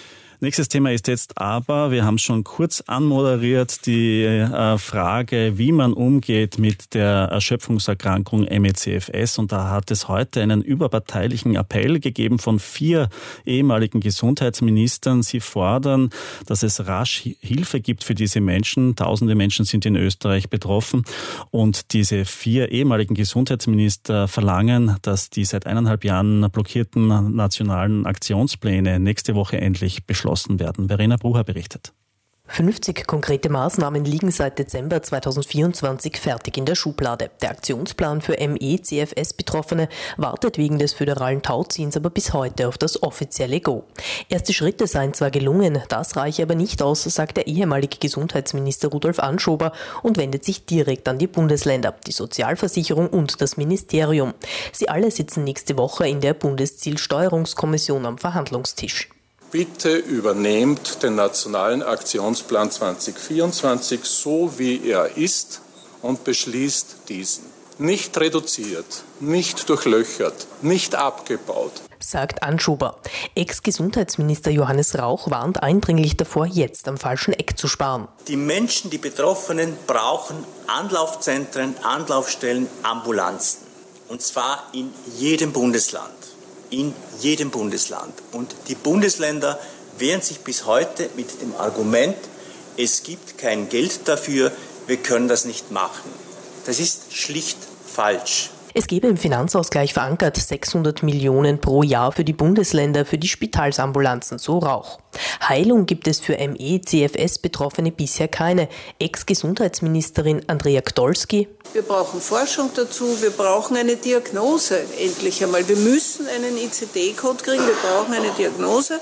Nächstes Thema ist jetzt aber, wir haben es schon kurz anmoderiert, die äh, Frage, wie man umgeht mit der Erschöpfungserkrankung M E C F S. Und da hat es heute einen überparteilichen Appell gegeben von vier ehemaligen Gesundheitsministern. Sie fordern, dass es rasch Hilfe gibt für diese Menschen. Tausende Menschen sind in Österreich betroffen. Und diese vier ehemaligen Gesundheitsminister verlangen, dass die seit eineinhalb Jahren blockierten nationalen Aktionspläne nächste Woche endlich beschlossen werden. Verena Brucher berichtet. fünfzig konkrete Maßnahmen liegen seit Dezember zweitausendvierundzwanzig fertig in der Schublade. Der Aktionsplan für M E C F S-Betroffene wartet wegen des föderalen Tauziehens aber bis heute auf das offizielle Go. Erste Schritte seien zwar gelungen, das reiche aber nicht aus, sagt der ehemalige Gesundheitsminister Rudolf Anschober und wendet sich direkt an die Bundesländer, die Sozialversicherung und das Ministerium. Sie alle sitzen nächste Woche in der Bundeszielsteuerungskommission am Verhandlungstisch. Bitte übernehmt den Nationalen Aktionsplan zweitausendvierundzwanzig so, wie er ist und beschließt diesen. Nicht reduziert, nicht durchlöchert, nicht abgebaut, sagt Anschober. Ex-Gesundheitsminister Johannes Rauch warnt eindringlich davor, jetzt am falschen Eck zu sparen. Die Menschen, die Betroffenen, brauchen Anlaufzentren, Anlaufstellen, Ambulanzen. Und zwar in jedem Bundesland. In jedem Bundesland. Und die Bundesländer wehren sich bis heute mit dem Argument, es gibt kein Geld dafür, wir können das nicht machen. Das ist schlicht falsch. Es gebe im Finanzausgleich verankert sechshundert Millionen pro Jahr für die Bundesländer für die Spitalsambulanzen, so Rauch. Heilung gibt es für M E C F S-Betroffene bisher keine. Ex-Gesundheitsministerin Andrea Gdolski: Wir brauchen Forschung dazu, wir brauchen eine Diagnose endlich einmal. Wir müssen einen I C D-Code kriegen, wir brauchen eine Diagnose.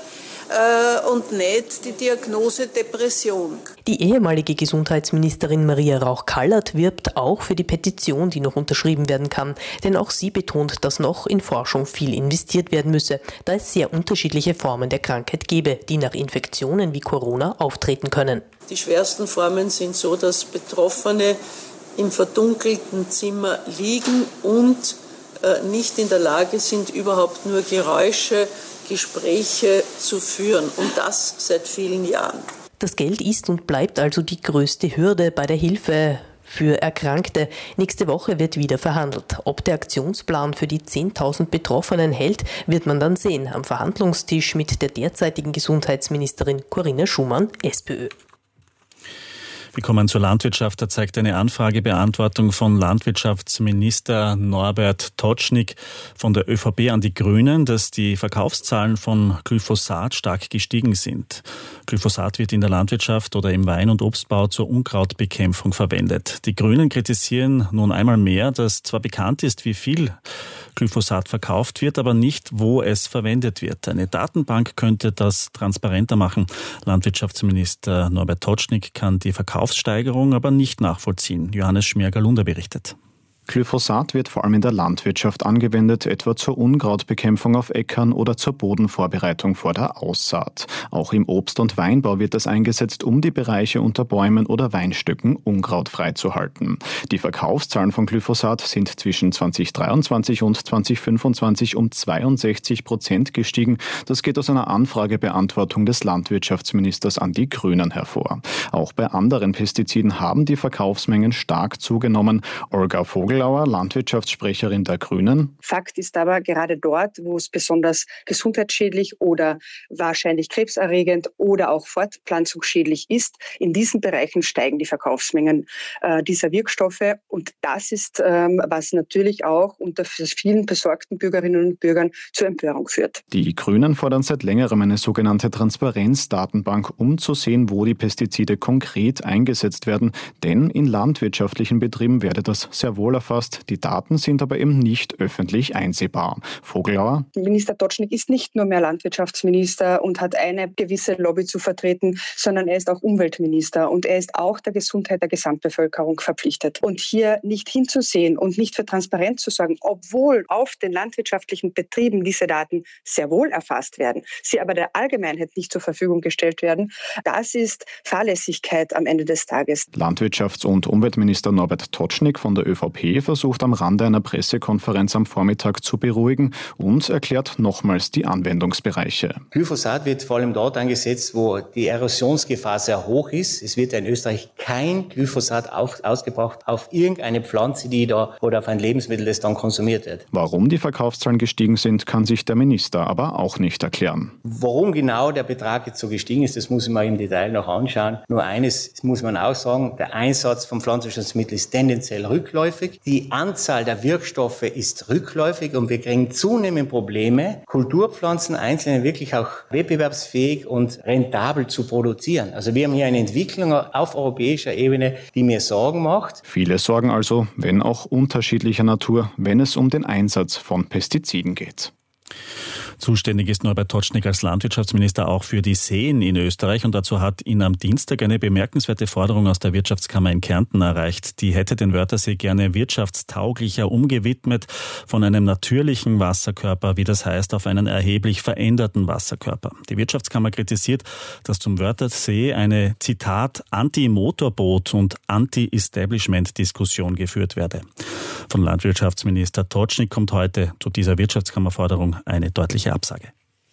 Und nicht die Diagnose Depression. Die ehemalige Gesundheitsministerin Maria Rauch-Kallert wirbt auch für die Petition, die noch unterschrieben werden kann. Denn auch sie betont, dass noch in Forschung viel investiert werden müsse, da es sehr unterschiedliche Formen der Krankheit gebe, die nach Infektionen wie Corona auftreten können. Die schwersten Formen sind so, dass Betroffene im verdunkelten Zimmer liegen und äh, nicht in der Lage sind, überhaupt nur Geräusche, Gespräche zu führen, und das seit vielen Jahren. Das Geld ist und bleibt also die größte Hürde bei der Hilfe für Erkrankte. Nächste Woche wird wieder verhandelt. Ob der Aktionsplan für die zehntausend Betroffenen hält, wird man dann sehen am Verhandlungstisch mit der derzeitigen Gesundheitsministerin Corinna Schumann, SPÖ. Wir kommen zur Landwirtschaft. Da zeigt eine Anfragebeantwortung von Landwirtschaftsminister Norbert Totschnig von der ÖVP an die Grünen, dass die Verkaufszahlen von Glyphosat stark gestiegen sind. Glyphosat wird in der Landwirtschaft oder im Wein- und Obstbau zur Unkrautbekämpfung verwendet. Die Grünen kritisieren nun einmal mehr, dass zwar bekannt ist, wie viel Glyphosat verkauft wird, aber nicht, wo es verwendet wird. Eine Datenbank könnte das transparenter machen. Landwirtschaftsminister Norbert Totschnig kann die Verkaufssteigerung aber nicht nachvollziehen. Johannes Schmerger-Lunder berichtet. Glyphosat wird vor allem in der Landwirtschaft angewendet, etwa zur Unkrautbekämpfung auf Äckern oder zur Bodenvorbereitung vor der Aussaat. Auch im Obst- und Weinbau wird es eingesetzt, um die Bereiche unter Bäumen oder Weinstücken unkrautfrei zu halten. Die Verkaufszahlen von Glyphosat sind zwischen zweitausenddreiundzwanzig und zweitausendfünfundzwanzig um zweiundsechzig Prozent gestiegen. Das geht aus einer Anfragebeantwortung des Landwirtschaftsministers an die Grünen hervor. Auch bei anderen Pestiziden haben die Verkaufsmengen stark zugenommen. Olga Vogel, Landwirtschaftssprecherin der Grünen. Fakt ist aber, gerade dort, wo es besonders gesundheitsschädlich oder wahrscheinlich krebserregend oder auch fortpflanzungsschädlich ist, in diesen Bereichen steigen die Verkaufsmengen äh, dieser Wirkstoffe. Und das ist, ähm, was natürlich auch unter vielen besorgten Bürgerinnen und Bürgern zur Empörung führt. Die Grünen fordern seit längerem eine sogenannte Transparenzdatenbank, um zu sehen, wo die Pestizide konkret eingesetzt werden. Denn in landwirtschaftlichen Betrieben werde das sehr wohl erfasst. Die Daten sind aber eben nicht öffentlich einsehbar. Vogelauer. Minister Totschnig ist nicht nur mehr Landwirtschaftsminister und hat eine gewisse Lobby zu vertreten, sondern er ist auch Umweltminister und er ist auch der Gesundheit der Gesamtbevölkerung verpflichtet. Und hier nicht hinzusehen und nicht für Transparenz zu sorgen, obwohl auf den landwirtschaftlichen Betrieben diese Daten sehr wohl erfasst werden, sie aber der Allgemeinheit nicht zur Verfügung gestellt werden, das ist Fahrlässigkeit am Ende des Tages. Landwirtschafts- und Umweltminister Norbert Totschnig von der ÖVP P versucht am Rande einer Pressekonferenz am Vormittag zu beruhigen und erklärt nochmals die Anwendungsbereiche. Glyphosat wird vor allem dort eingesetzt, wo die Erosionsgefahr sehr hoch ist. Es wird in Österreich kein Glyphosat auf, ausgebracht auf irgendeine Pflanze, die da oder auf ein Lebensmittel, das dann konsumiert wird. Warum die Verkaufszahlen gestiegen sind, kann sich der Minister aber auch nicht erklären. Warum genau der Betrag jetzt so gestiegen ist, das muss ich mir im Detail noch anschauen. Nur eines muss man auch sagen, der Einsatz von Pflanzenschutzmitteln ist tendenziell rückläufig. Die Anzahl der Wirkstoffe ist rückläufig und wir kriegen zunehmend Probleme, Kulturpflanzen einzeln wirklich auch wettbewerbsfähig und rentabel zu produzieren. Also wir haben hier eine Entwicklung auf europäischer Ebene, die mir Sorgen macht. Viele Sorgen also, wenn auch unterschiedlicher Natur, wenn es um den Einsatz von Pestiziden geht. Zuständig ist Norbert Totschnig als Landwirtschaftsminister auch für die Seen in Österreich und dazu hat ihn am Dienstag eine bemerkenswerte Forderung aus der Wirtschaftskammer in Kärnten erreicht. Die hätte den Wörthersee gerne wirtschaftstauglicher umgewidmet von einem natürlichen Wasserkörper, wie das heißt, auf einen erheblich veränderten Wasserkörper. Die Wirtschaftskammer kritisiert, dass zum Wörthersee eine, Zitat, Anti-Motorboot- und Anti-Establishment-Diskussion geführt werde. Von Landwirtschaftsminister Totschnig kommt heute zu dieser Wirtschaftskammerforderung eine deutliche Absage.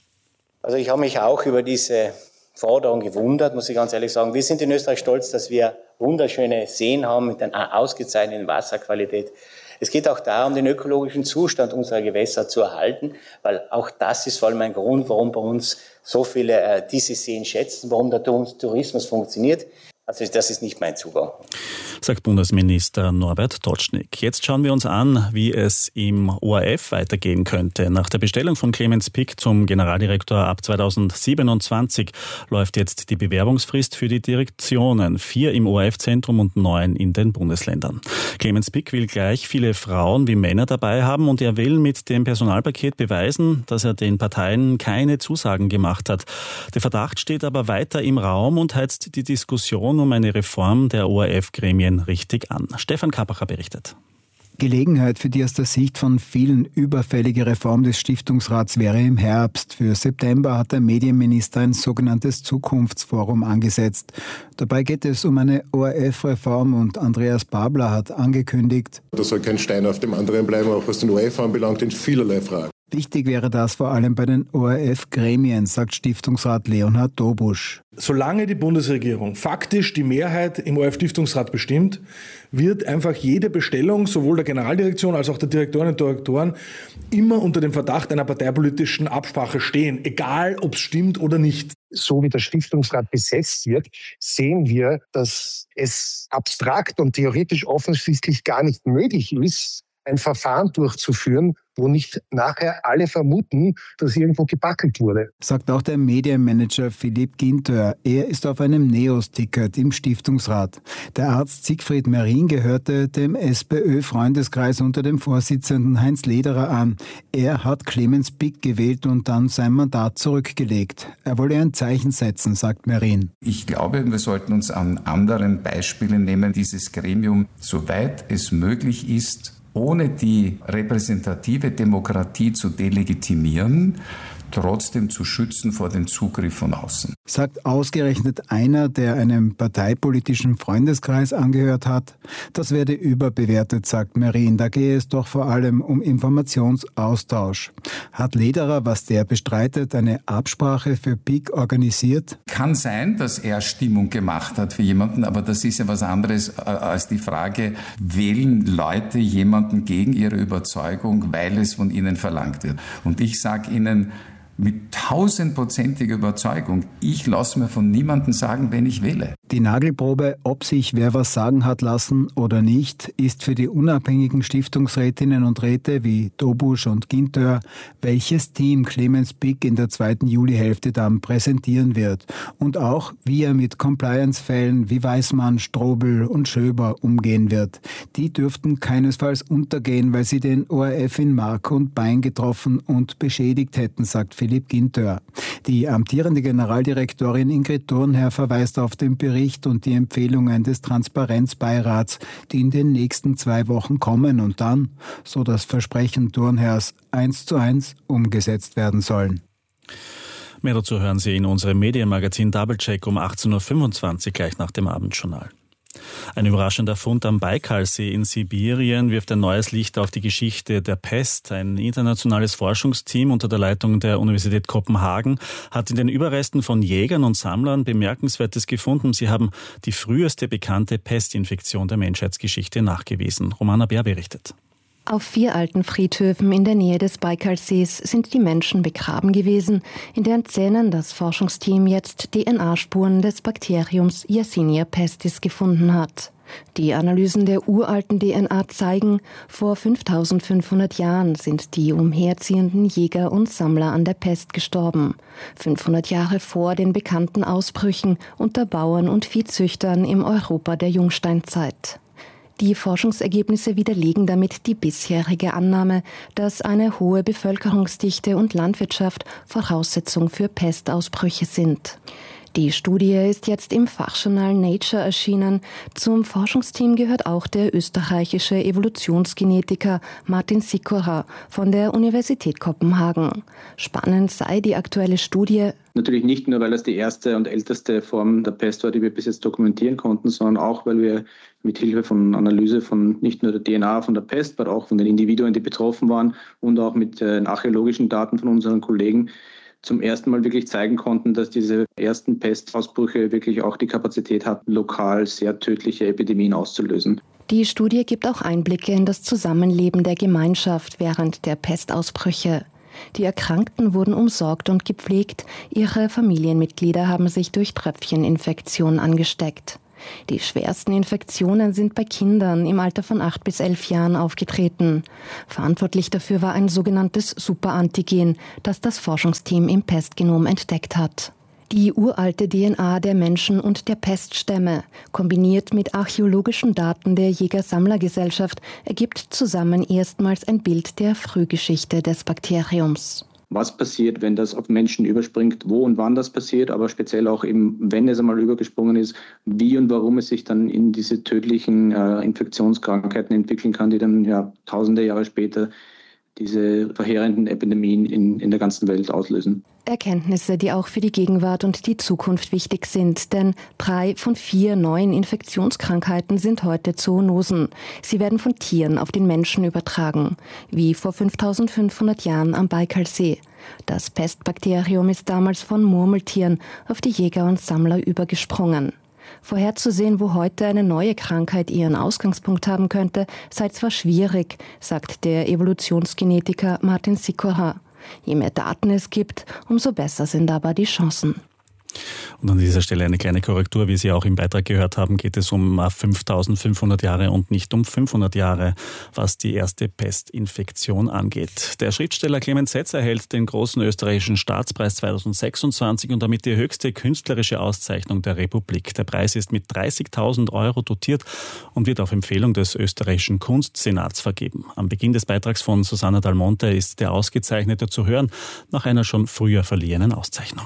Also ich habe mich auch über diese Forderung gewundert, muss ich ganz ehrlich sagen. Wir sind in Österreich stolz, dass wir wunderschöne Seen haben mit einer ausgezeichneten Wasserqualität. Es geht auch darum, den ökologischen Zustand unserer Gewässer zu erhalten, weil auch das ist vor allem ein Grund, warum bei uns so viele äh, diese Seen schätzen, warum der Tourismus funktioniert. Also das ist nicht mein Zugang. Sagt Bundesminister Norbert Totschnig. Jetzt schauen wir uns an, wie es im O R F weitergehen könnte. Nach der Bestellung von Clemens Pick zum Generaldirektor ab zweitausendsiebenundzwanzig läuft jetzt die Bewerbungsfrist für die Direktionen. Vier im O R F-Zentrum und neun in den Bundesländern. Clemens Pick will gleich viele Frauen wie Männer dabei haben und er will mit dem Personalpaket beweisen, dass er den Parteien keine Zusagen gemacht hat. Der Verdacht steht aber weiter im Raum und heizt die Diskussion um eine Reform der O R F-Gremien richtig an. Stefan Kappacher berichtet. Gelegenheit für die aus der Sicht von vielen überfällige Reform des Stiftungsrats wäre im Herbst. Für September hat der Medienminister ein sogenanntes Zukunftsforum angesetzt. Dabei geht es um eine O R F-Reform und Andreas Babler hat angekündigt: Da soll kein Stein auf dem anderen bleiben, auch was den O R F anbelangt, in vielerlei Fragen. Wichtig wäre das vor allem bei den O R F-Gremien, sagt Stiftungsrat Leonhard Dobusch. Solange die Bundesregierung faktisch die Mehrheit im O R F-Stiftungsrat bestimmt, wird einfach jede Bestellung, sowohl der Generaldirektion als auch der Direktorinnen und Direktoren, immer unter dem Verdacht einer parteipolitischen Absprache stehen, egal ob es stimmt oder nicht. So wie der Stiftungsrat besetzt wird, sehen wir, dass es abstrakt und theoretisch offensichtlich gar nicht möglich ist, ein Verfahren durchzuführen, wo nicht nachher alle vermuten, dass irgendwo gebackelt wurde. Sagt auch der Medienmanager Philipp Ginter. Er ist auf einem Neos-Ticket im Stiftungsrat. Der Arzt Siegfried Merin gehörte dem SPÖ-Freundeskreis unter dem Vorsitzenden Heinz Lederer an. Er hat Clemens Pick gewählt und dann sein Mandat zurückgelegt. Er wolle ein Zeichen setzen, sagt Merin. Ich glaube, wir sollten uns an anderen Beispielen nehmen, dieses Gremium, soweit es möglich ist, ohne die repräsentative Demokratie zu delegitimieren, trotzdem zu schützen vor dem Zugriff von außen. Sagt ausgerechnet einer, der einem parteipolitischen Freundeskreis angehört hat. Das werde überbewertet, sagt Merin. Da gehe es doch vor allem um Informationsaustausch. Hat Lederer, was der bestreitet, eine Absprache für Pick organisiert? Kann sein, dass er Stimmung gemacht hat für jemanden, aber das ist ja was anderes als die Frage, wählen Leute jemanden gegen ihre Überzeugung, weil es von ihnen verlangt wird. Und ich sage Ihnen, mit tausendprozentiger Überzeugung, ich lasse mir von niemandem sagen, wenn ich wähle. Die Nagelprobe, ob sich wer was sagen hat lassen oder nicht, ist für die unabhängigen Stiftungsrätinnen und Räte wie Dobusch und Ginter, welches Team Clemens Pick in der zweiten Julihälfte dann präsentieren wird. Und auch, wie er mit Compliance-Fällen wie Weismann, Strobel und Schöber umgehen wird. Die dürften keinesfalls untergehen, weil sie den O R F in Mark und Bein getroffen und beschädigt hätten, sagt Philipp Ginter. Die amtierende Generaldirektorin Ingrid Thurnherr verweist auf den Bericht und die Empfehlungen des Transparenzbeirats, die in den nächsten zwei Wochen kommen und dann, so das Versprechen Thurnherrs, eins zu eins umgesetzt werden sollen. Mehr dazu hören Sie in unserem Medienmagazin Doublecheck um achtzehn Uhr fünfundzwanzig, gleich nach dem Abendjournal. Ein überraschender Fund am Baikalsee in Sibirien wirft ein neues Licht auf die Geschichte der Pest. Ein internationales Forschungsteam unter der Leitung der Universität Kopenhagen hat in den Überresten von Jägern und Sammlern Bemerkenswertes gefunden. Sie haben die früheste bekannte Pestinfektion der Menschheitsgeschichte nachgewiesen. Romana Bär berichtet. Auf vier alten Friedhöfen in der Nähe des Baikalsees sind die Menschen begraben gewesen, in deren Zähnen das Forschungsteam jetzt D N A-Spuren des Bakteriums Yersinia pestis gefunden hat. Die Analysen der uralten D N A zeigen, vor fünftausendfünfhundert Jahren sind die umherziehenden Jäger und Sammler an der Pest gestorben. fünfhundert Jahre vor den bekannten Ausbrüchen unter Bauern und Viehzüchtern im Europa der Jungsteinzeit. Die Forschungsergebnisse widerlegen damit die bisherige Annahme, dass eine hohe Bevölkerungsdichte und Landwirtschaft Voraussetzung für Pestausbrüche sind. Die Studie ist jetzt im Fachjournal Nature erschienen. Zum Forschungsteam gehört auch der österreichische Evolutionsgenetiker Martin Sikora von der Universität Kopenhagen. Spannend sei die aktuelle Studie. Natürlich nicht nur, weil das die erste und älteste Form der Pest war, die wir bis jetzt dokumentieren konnten, sondern auch, weil wir mit Hilfe von Analyse von nicht nur der D N A von der Pest, aber auch von den Individuen, die betroffen waren und auch mit äh, archäologischen Daten von unseren Kollegen zum ersten Mal wirklich zeigen konnten, dass diese ersten Pestausbrüche wirklich auch die Kapazität hatten, lokal sehr tödliche Epidemien auszulösen. Die Studie gibt auch Einblicke in das Zusammenleben der Gemeinschaft während der Pestausbrüche. Die Erkrankten wurden umsorgt und gepflegt, ihre Familienmitglieder haben sich durch Tröpfcheninfektion angesteckt. Die schwersten Infektionen sind bei Kindern im Alter von acht bis elf Jahren aufgetreten. Verantwortlich dafür war ein sogenanntes Superantigen, das das Forschungsteam im Pestgenom entdeckt hat. Die uralte D N A der Menschen und der Peststämme, kombiniert mit archäologischen Daten der Jäger-Sammler-Gesellschaft, ergibt zusammen erstmals ein Bild der Frühgeschichte des Bakteriums. Was passiert, wenn das auf Menschen überspringt, wo und wann das passiert, aber speziell auch eben, wenn es einmal übergesprungen ist, wie und warum es sich dann in diese tödlichen äh, Infektionskrankheiten entwickeln kann, die dann ja tausende Jahre später diese verheerenden Epidemien in, in der ganzen Welt auslösen. Erkenntnisse, die auch für die Gegenwart und die Zukunft wichtig sind, denn drei von vier neuen Infektionskrankheiten sind heute Zoonosen. Sie werden von Tieren auf den Menschen übertragen, wie vor fünftausendfünfhundert Jahren am Baikalsee. Das Pestbakterium ist damals von Murmeltieren auf die Jäger und Sammler übergesprungen. Vorherzusehen, wo heute eine neue Krankheit ihren Ausgangspunkt haben könnte, sei zwar schwierig, sagt der Evolutionsgenetiker Martin Sikora. Je mehr Daten es gibt, umso besser sind aber die Chancen. Und an dieser Stelle eine kleine Korrektur. Wie Sie auch im Beitrag gehört haben, geht es um fünftausendfünfhundert Jahre und nicht um fünfhundert Jahre, was die erste Pestinfektion angeht. Der Schriftsteller Clemens Setz erhält den großen österreichischen Staatspreis zweitausendsechsundzwanzig und damit die höchste künstlerische Auszeichnung der Republik. Der Preis ist mit dreißigtausend Euro dotiert und wird auf Empfehlung des österreichischen Kunstsenats vergeben. Am Beginn des Beitrags von Susanna Dalmonte ist der Ausgezeichnete zu hören, nach einer schon früher verliehenen Auszeichnung.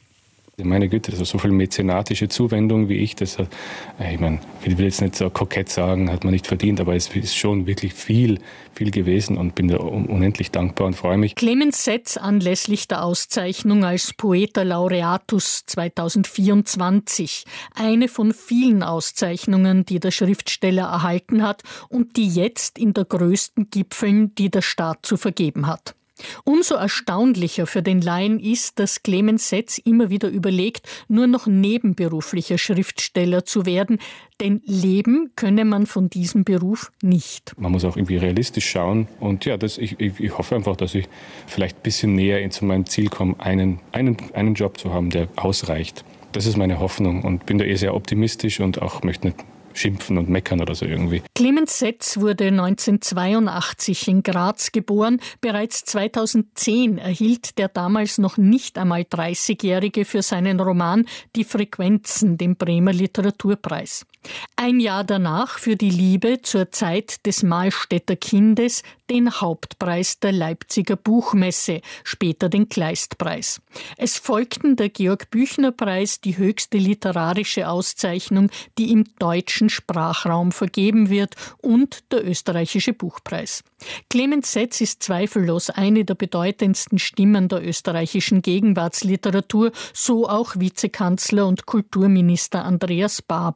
Meine Güte, das ist so viel mäzenatische Zuwendung wie ich. Das hat, ich meine, ich will jetzt nicht so kokett sagen, hat man nicht verdient, aber es ist schon wirklich viel, viel gewesen und bin da unendlich dankbar und freue mich. Clemens Setz anlässlich der Auszeichnung als Poeta Laureatus zweitausendvierundzwanzig. Eine von vielen Auszeichnungen, die der Schriftsteller erhalten hat und die jetzt in der größten Gipfeln, die der Staat zu vergeben hat. Umso erstaunlicher für den Laien ist, dass Clemens Setz immer wieder überlegt, nur noch nebenberuflicher Schriftsteller zu werden, denn leben könne man von diesem Beruf nicht. Man muss auch irgendwie realistisch schauen und ja, das, ich, ich, ich hoffe einfach, dass ich vielleicht ein bisschen näher zu meinem Ziel komme, einen, einen, einen Job zu haben, der ausreicht. Das ist meine Hoffnung und bin da eh sehr optimistisch und auch möchte nicht schimpfen und meckern oder so irgendwie. Clemens Setz wurde neunzehnhundertzweiundachtzig in Graz geboren. Bereits zweitausendzehn erhielt der damals noch nicht einmal dreißigjährige für seinen Roman Die Frequenzen den Bremer Literaturpreis. Ein Jahr danach für die Liebe zur Zeit des Mahlstädter Kindes den Hauptpreis der Leipziger Buchmesse, später den Kleistpreis. Es folgten der Georg-Büchner-Preis, die höchste literarische Auszeichnung, die im deutschen Sprachraum vergeben wird, und der österreichische Buchpreis. Clemens Setz ist zweifellos eine der bedeutendsten Stimmen der österreichischen Gegenwartsliteratur, so auch Vizekanzler und Kulturminister Andreas Babler.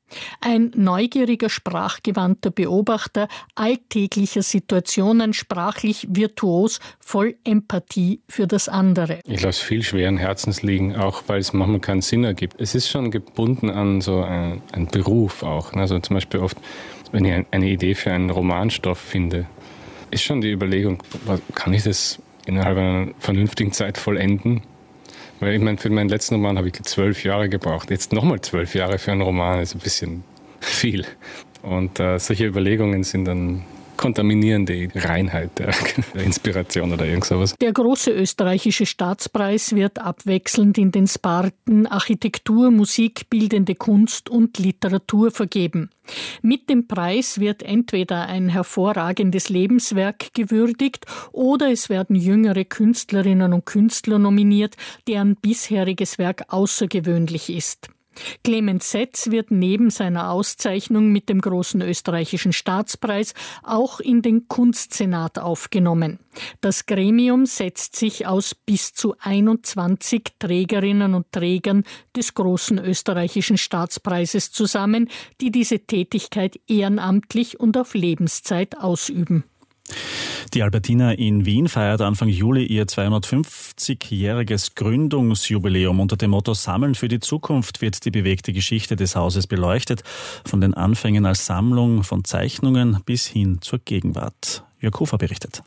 Ein neugieriger, sprachgewandter Beobachter alltäglicher Situationen, sprachlich virtuos, voll Empathie für das andere. Ich lasse viel schweren Herzens liegen, auch weil es manchmal keinen Sinn ergibt. Es ist schon gebunden an so einen, einen Beruf auch. Also zum Beispiel oft, wenn ich eine Idee für einen Romanstoff finde, ist schon die Überlegung, kann ich das innerhalb einer vernünftigen Zeit vollenden? Weil ich meine, für meinen letzten Roman habe ich zwölf Jahre gebraucht. Jetzt nochmal zwölf Jahre für einen Roman ist ein bisschen viel. Und äh, solche Überlegungen sind dann kontaminieren die Reinheit der, der Inspiration oder irgend sowas. Der große österreichische Staatspreis wird abwechselnd in den Sparten Architektur, Musik, Bildende Kunst und Literatur vergeben. Mit dem Preis wird entweder ein hervorragendes Lebenswerk gewürdigt oder es werden jüngere Künstlerinnen und Künstler nominiert, deren bisheriges Werk außergewöhnlich ist. Clemens Setz wird neben seiner Auszeichnung mit dem großen österreichischen Staatspreis auch in den Kunstsenat aufgenommen. Das Gremium setzt sich aus bis zu einundzwanzig Trägerinnen und Trägern des großen österreichischen Staatspreises zusammen, die diese Tätigkeit ehrenamtlich und auf Lebenszeit ausüben. Die Albertina in Wien feiert Anfang Juli ihr zweihundertfünfzigjähriges Gründungsjubiläum. Unter dem Motto Sammeln für die Zukunft wird die bewegte Geschichte des Hauses beleuchtet, von den Anfängen als Sammlung von Zeichnungen bis hin zur Gegenwart. Jörg Hofer berichtet.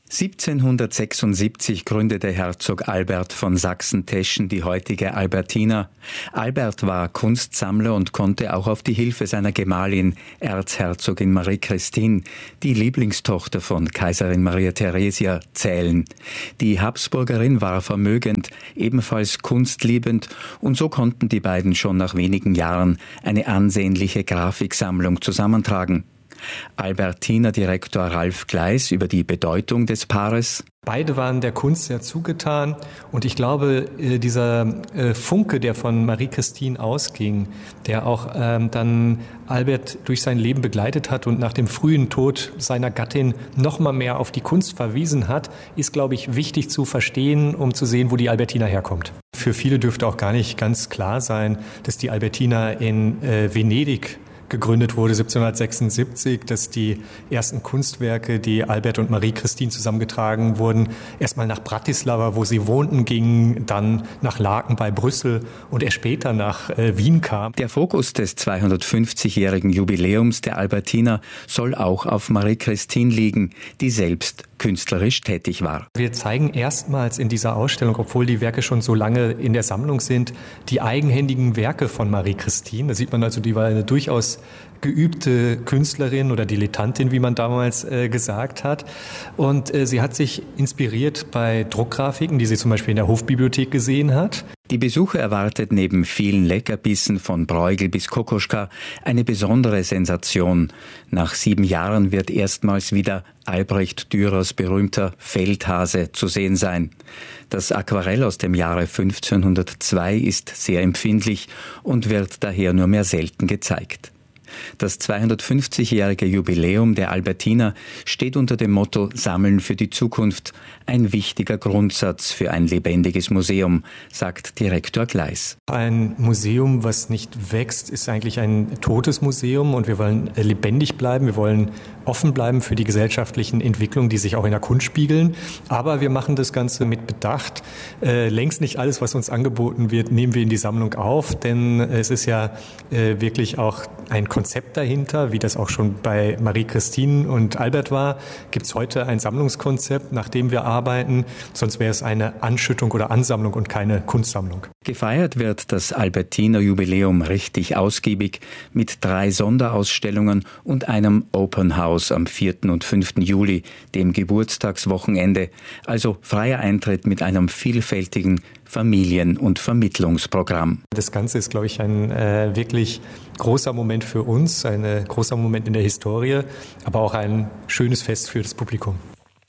siebzehnhundertsechsundsiebzig gründete Herzog Albert von Sachsen-Teschen die heutige Albertina. Albert war Kunstsammler und konnte auch auf die Hilfe seiner Gemahlin, Erzherzogin Marie Christine, die Lieblingstochter von Kaiserin Maria Theresia, zählen. Die Habsburgerin war vermögend, ebenfalls kunstliebend, und so konnten die beiden schon nach wenigen Jahren eine ansehnliche Grafiksammlung zusammentragen. Albertina-Direktor Ralf Gleis über die Bedeutung des Paares. Beide waren der Kunst sehr zugetan und ich glaube, dieser Funke, der von Marie Christine ausging, der auch ähm, dann Albert durch sein Leben begleitet hat und nach dem frühen Tod seiner Gattin noch mal mehr auf die Kunst verwiesen hat, ist, glaube ich, wichtig zu verstehen, um zu sehen, wo die Albertina herkommt. Für viele dürfte auch gar nicht ganz klar sein, dass die Albertina in äh, Venedig gegründet wurde siebzehnhundertsechsundsiebzig, dass die ersten Kunstwerke, die Albert und Marie Christine zusammengetragen wurden, erstmal nach Bratislava, wo sie wohnten, gingen, dann nach Laeken bei Brüssel und erst später nach äh, Wien kam. Der Fokus des zweihundertfünfzigjährigen Jubiläums der Albertina soll auch auf Marie Christine liegen, die selbst künstlerisch tätig war. Wir zeigen erstmals in dieser Ausstellung, obwohl die Werke schon so lange in der Sammlung sind, die eigenhändigen Werke von Marie Christine. Da sieht man also, die war eine durchaus geübte Künstlerin oder Dilettantin, wie man damals äh, gesagt hat. Und äh, sie hat sich inspiriert bei Druckgrafiken, die sie zum Beispiel in der Hofbibliothek gesehen hat. Die Besucher erwartet neben vielen Leckerbissen von Bruegel bis Kokoschka eine besondere Sensation. Nach sieben Jahren wird erstmals wieder Albrecht Dürers berühmter Feldhase zu sehen sein. Das Aquarell aus dem Jahre fünfzehnhundertzwei ist sehr empfindlich und wird daher nur mehr selten gezeigt. Das zweihundertfünfzigjährige Jubiläum der Albertina steht unter dem Motto Sammeln für die Zukunft, ein wichtiger Grundsatz für ein lebendiges Museum, sagt Direktor Gleis. Ein Museum, was nicht wächst, ist eigentlich ein totes Museum und wir wollen lebendig bleiben, wir wollen offen bleiben für die gesellschaftlichen Entwicklungen, die sich auch in der Kunst spiegeln. Aber wir machen das Ganze mit Bedacht. Äh, längst nicht alles, was uns angeboten wird, nehmen wir in die Sammlung auf, denn es ist ja äh, wirklich auch ein Konzept dahinter, wie das auch schon bei Marie Christine und Albert war. Gibt es heute ein Sammlungskonzept, nach dem wir arbeiten, sonst wäre es eine Anschüttung oder Ansammlung und keine Kunstsammlung. Gefeiert wird das Albertiner Jubiläum richtig ausgiebig mit drei Sonderausstellungen und einem Open House am vierten und fünften Juli, dem Geburtstagswochenende, also freier Eintritt mit einem vielfältigen Familien- und Vermittlungsprogramm. Das Ganze ist, glaube ich, ein äh, wirklich großer Moment für uns, ein äh, großer Moment in der Historie, aber auch ein schönes Fest für das Publikum.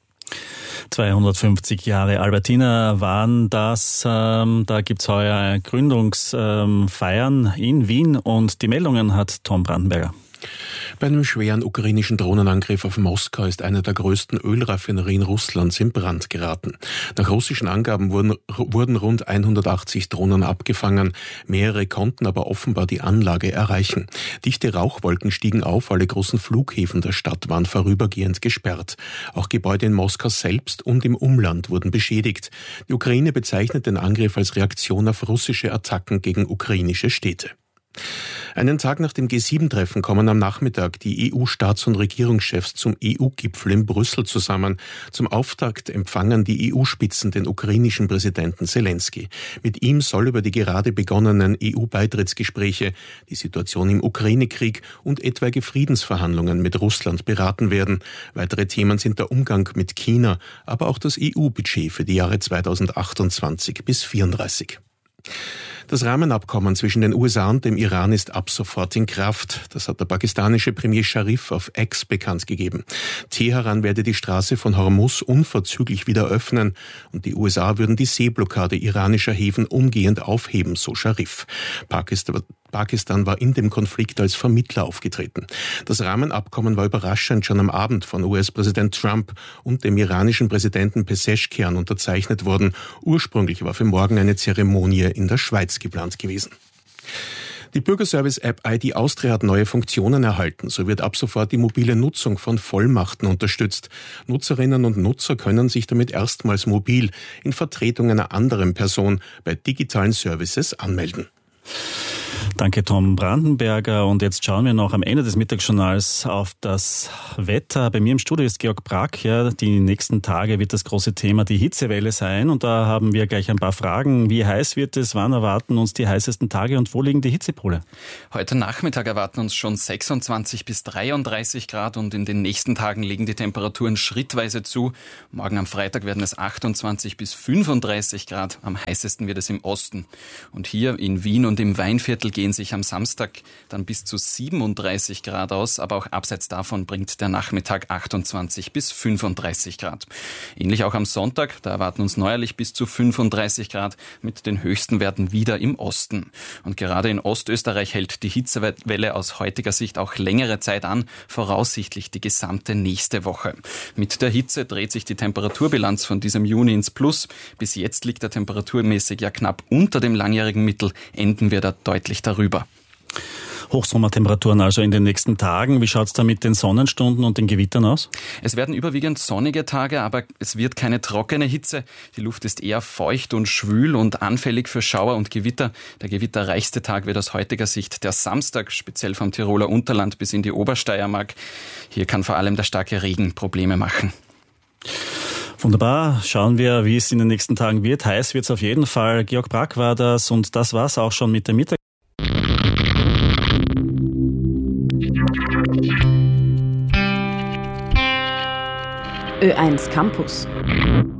zweihundertfünfzig Jahre Albertina waren das. Ähm, da gibt's heuer Gründungsfeiern ähm, in Wien und die Meldungen hat Tom Brandenberger. Bei einem schweren ukrainischen Drohnenangriff auf Moskau ist eine der größten Ölraffinerien Russlands in Brand geraten. Nach russischen Angaben wurden, wurden rund hundertachtzig Drohnen abgefangen. Mehrere konnten aber offenbar die Anlage erreichen. Dichte Rauchwolken stiegen auf, alle großen Flughäfen der Stadt waren vorübergehend gesperrt. Auch Gebäude in Moskau selbst und im Umland wurden beschädigt. Die Ukraine bezeichnet den Angriff als Reaktion auf russische Attacken gegen ukrainische Städte. Einen Tag nach dem G sieben Treffen kommen am Nachmittag die E U-Staats- und Regierungschefs zum E U-Gipfel in Brüssel zusammen. Zum Auftakt empfangen die E U-Spitzen den ukrainischen Präsidenten Zelensky. Mit ihm soll über die gerade begonnenen E U-Beitrittsgespräche, die Situation im Ukraine-Krieg und etwaige Friedensverhandlungen mit Russland beraten werden. Weitere Themen sind der Umgang mit China, aber auch das E U-Budget für die Jahre zweitausendachtundzwanzig bis vierunddreißig. Das Rahmenabkommen zwischen den U S A und dem Iran ist ab sofort in Kraft. Das hat der pakistanische Premier Sharif auf X bekannt gegeben. Teheran werde die Straße von Hormuz unverzüglich wieder öffnen und die U S A würden die Seeblockade iranischer Häfen umgehend aufheben, so Sharif. Pakistan Pakistan war in dem Konflikt als Vermittler aufgetreten. Das Rahmenabkommen war überraschend schon am Abend von U S-Präsident Trump und dem iranischen Präsidenten Pezeshkian unterzeichnet worden. Ursprünglich war für morgen eine Zeremonie in der Schweiz geplant gewesen. Die Bürgerservice-App I D Austria hat neue Funktionen erhalten. So wird ab sofort die mobile Nutzung von Vollmachten unterstützt. Nutzerinnen und Nutzer können sich damit erstmals mobil in Vertretung einer anderen Person bei digitalen Services anmelden. Danke, Tom Brandenberger. Und jetzt schauen wir noch am Ende des Mittagsjournals auf das Wetter. Bei mir im Studio ist Georg Brack. Ja, die nächsten Tage wird das große Thema die Hitzewelle sein. Und da haben wir gleich ein paar Fragen. Wie heiß wird es? Wann erwarten uns die heißesten Tage? Und wo liegen die Hitzepole? Heute Nachmittag erwarten uns schon sechsundzwanzig bis dreiunddreißig Grad. Und in den nächsten Tagen legen die Temperaturen schrittweise zu. Morgen am Freitag werden es achtundzwanzig bis fünfunddreißig Grad. Am heißesten wird es im Osten. Und hier in Wien und im Weinviertel gehen sich am Samstag dann bis zu siebenunddreißig Grad aus, aber auch abseits davon bringt der Nachmittag achtundzwanzig bis fünfunddreißig Grad. Ähnlich auch am Sonntag, da erwarten uns neuerlich bis zu fünfunddreißig Grad mit den höchsten Werten wieder im Osten. Und gerade in Ostösterreich hält die Hitzewelle aus heutiger Sicht auch längere Zeit an, voraussichtlich die gesamte nächste Woche. Mit der Hitze dreht sich die Temperaturbilanz von diesem Juni ins Plus. Bis jetzt liegt er temperaturmäßig ja knapp unter dem langjährigen Mittel, enden wir da deutlich darüber. Hochsommertemperaturen also in den nächsten Tagen. Wie schaut es da mit den Sonnenstunden und den Gewittern aus? Es werden überwiegend sonnige Tage, aber es wird keine trockene Hitze. Die Luft ist eher feucht und schwül und anfällig für Schauer und Gewitter. Der gewitterreichste Tag wird aus heutiger Sicht der Samstag, speziell vom Tiroler Unterland bis in die Obersteiermark. Hier kann vor allem der starke Regen Probleme machen. Wunderbar. Schauen wir, wie es in den nächsten Tagen wird. Heiß wird es auf jeden Fall. Georg Brack war das und das war es auch schon mit der Mittag. Ö eins Campus.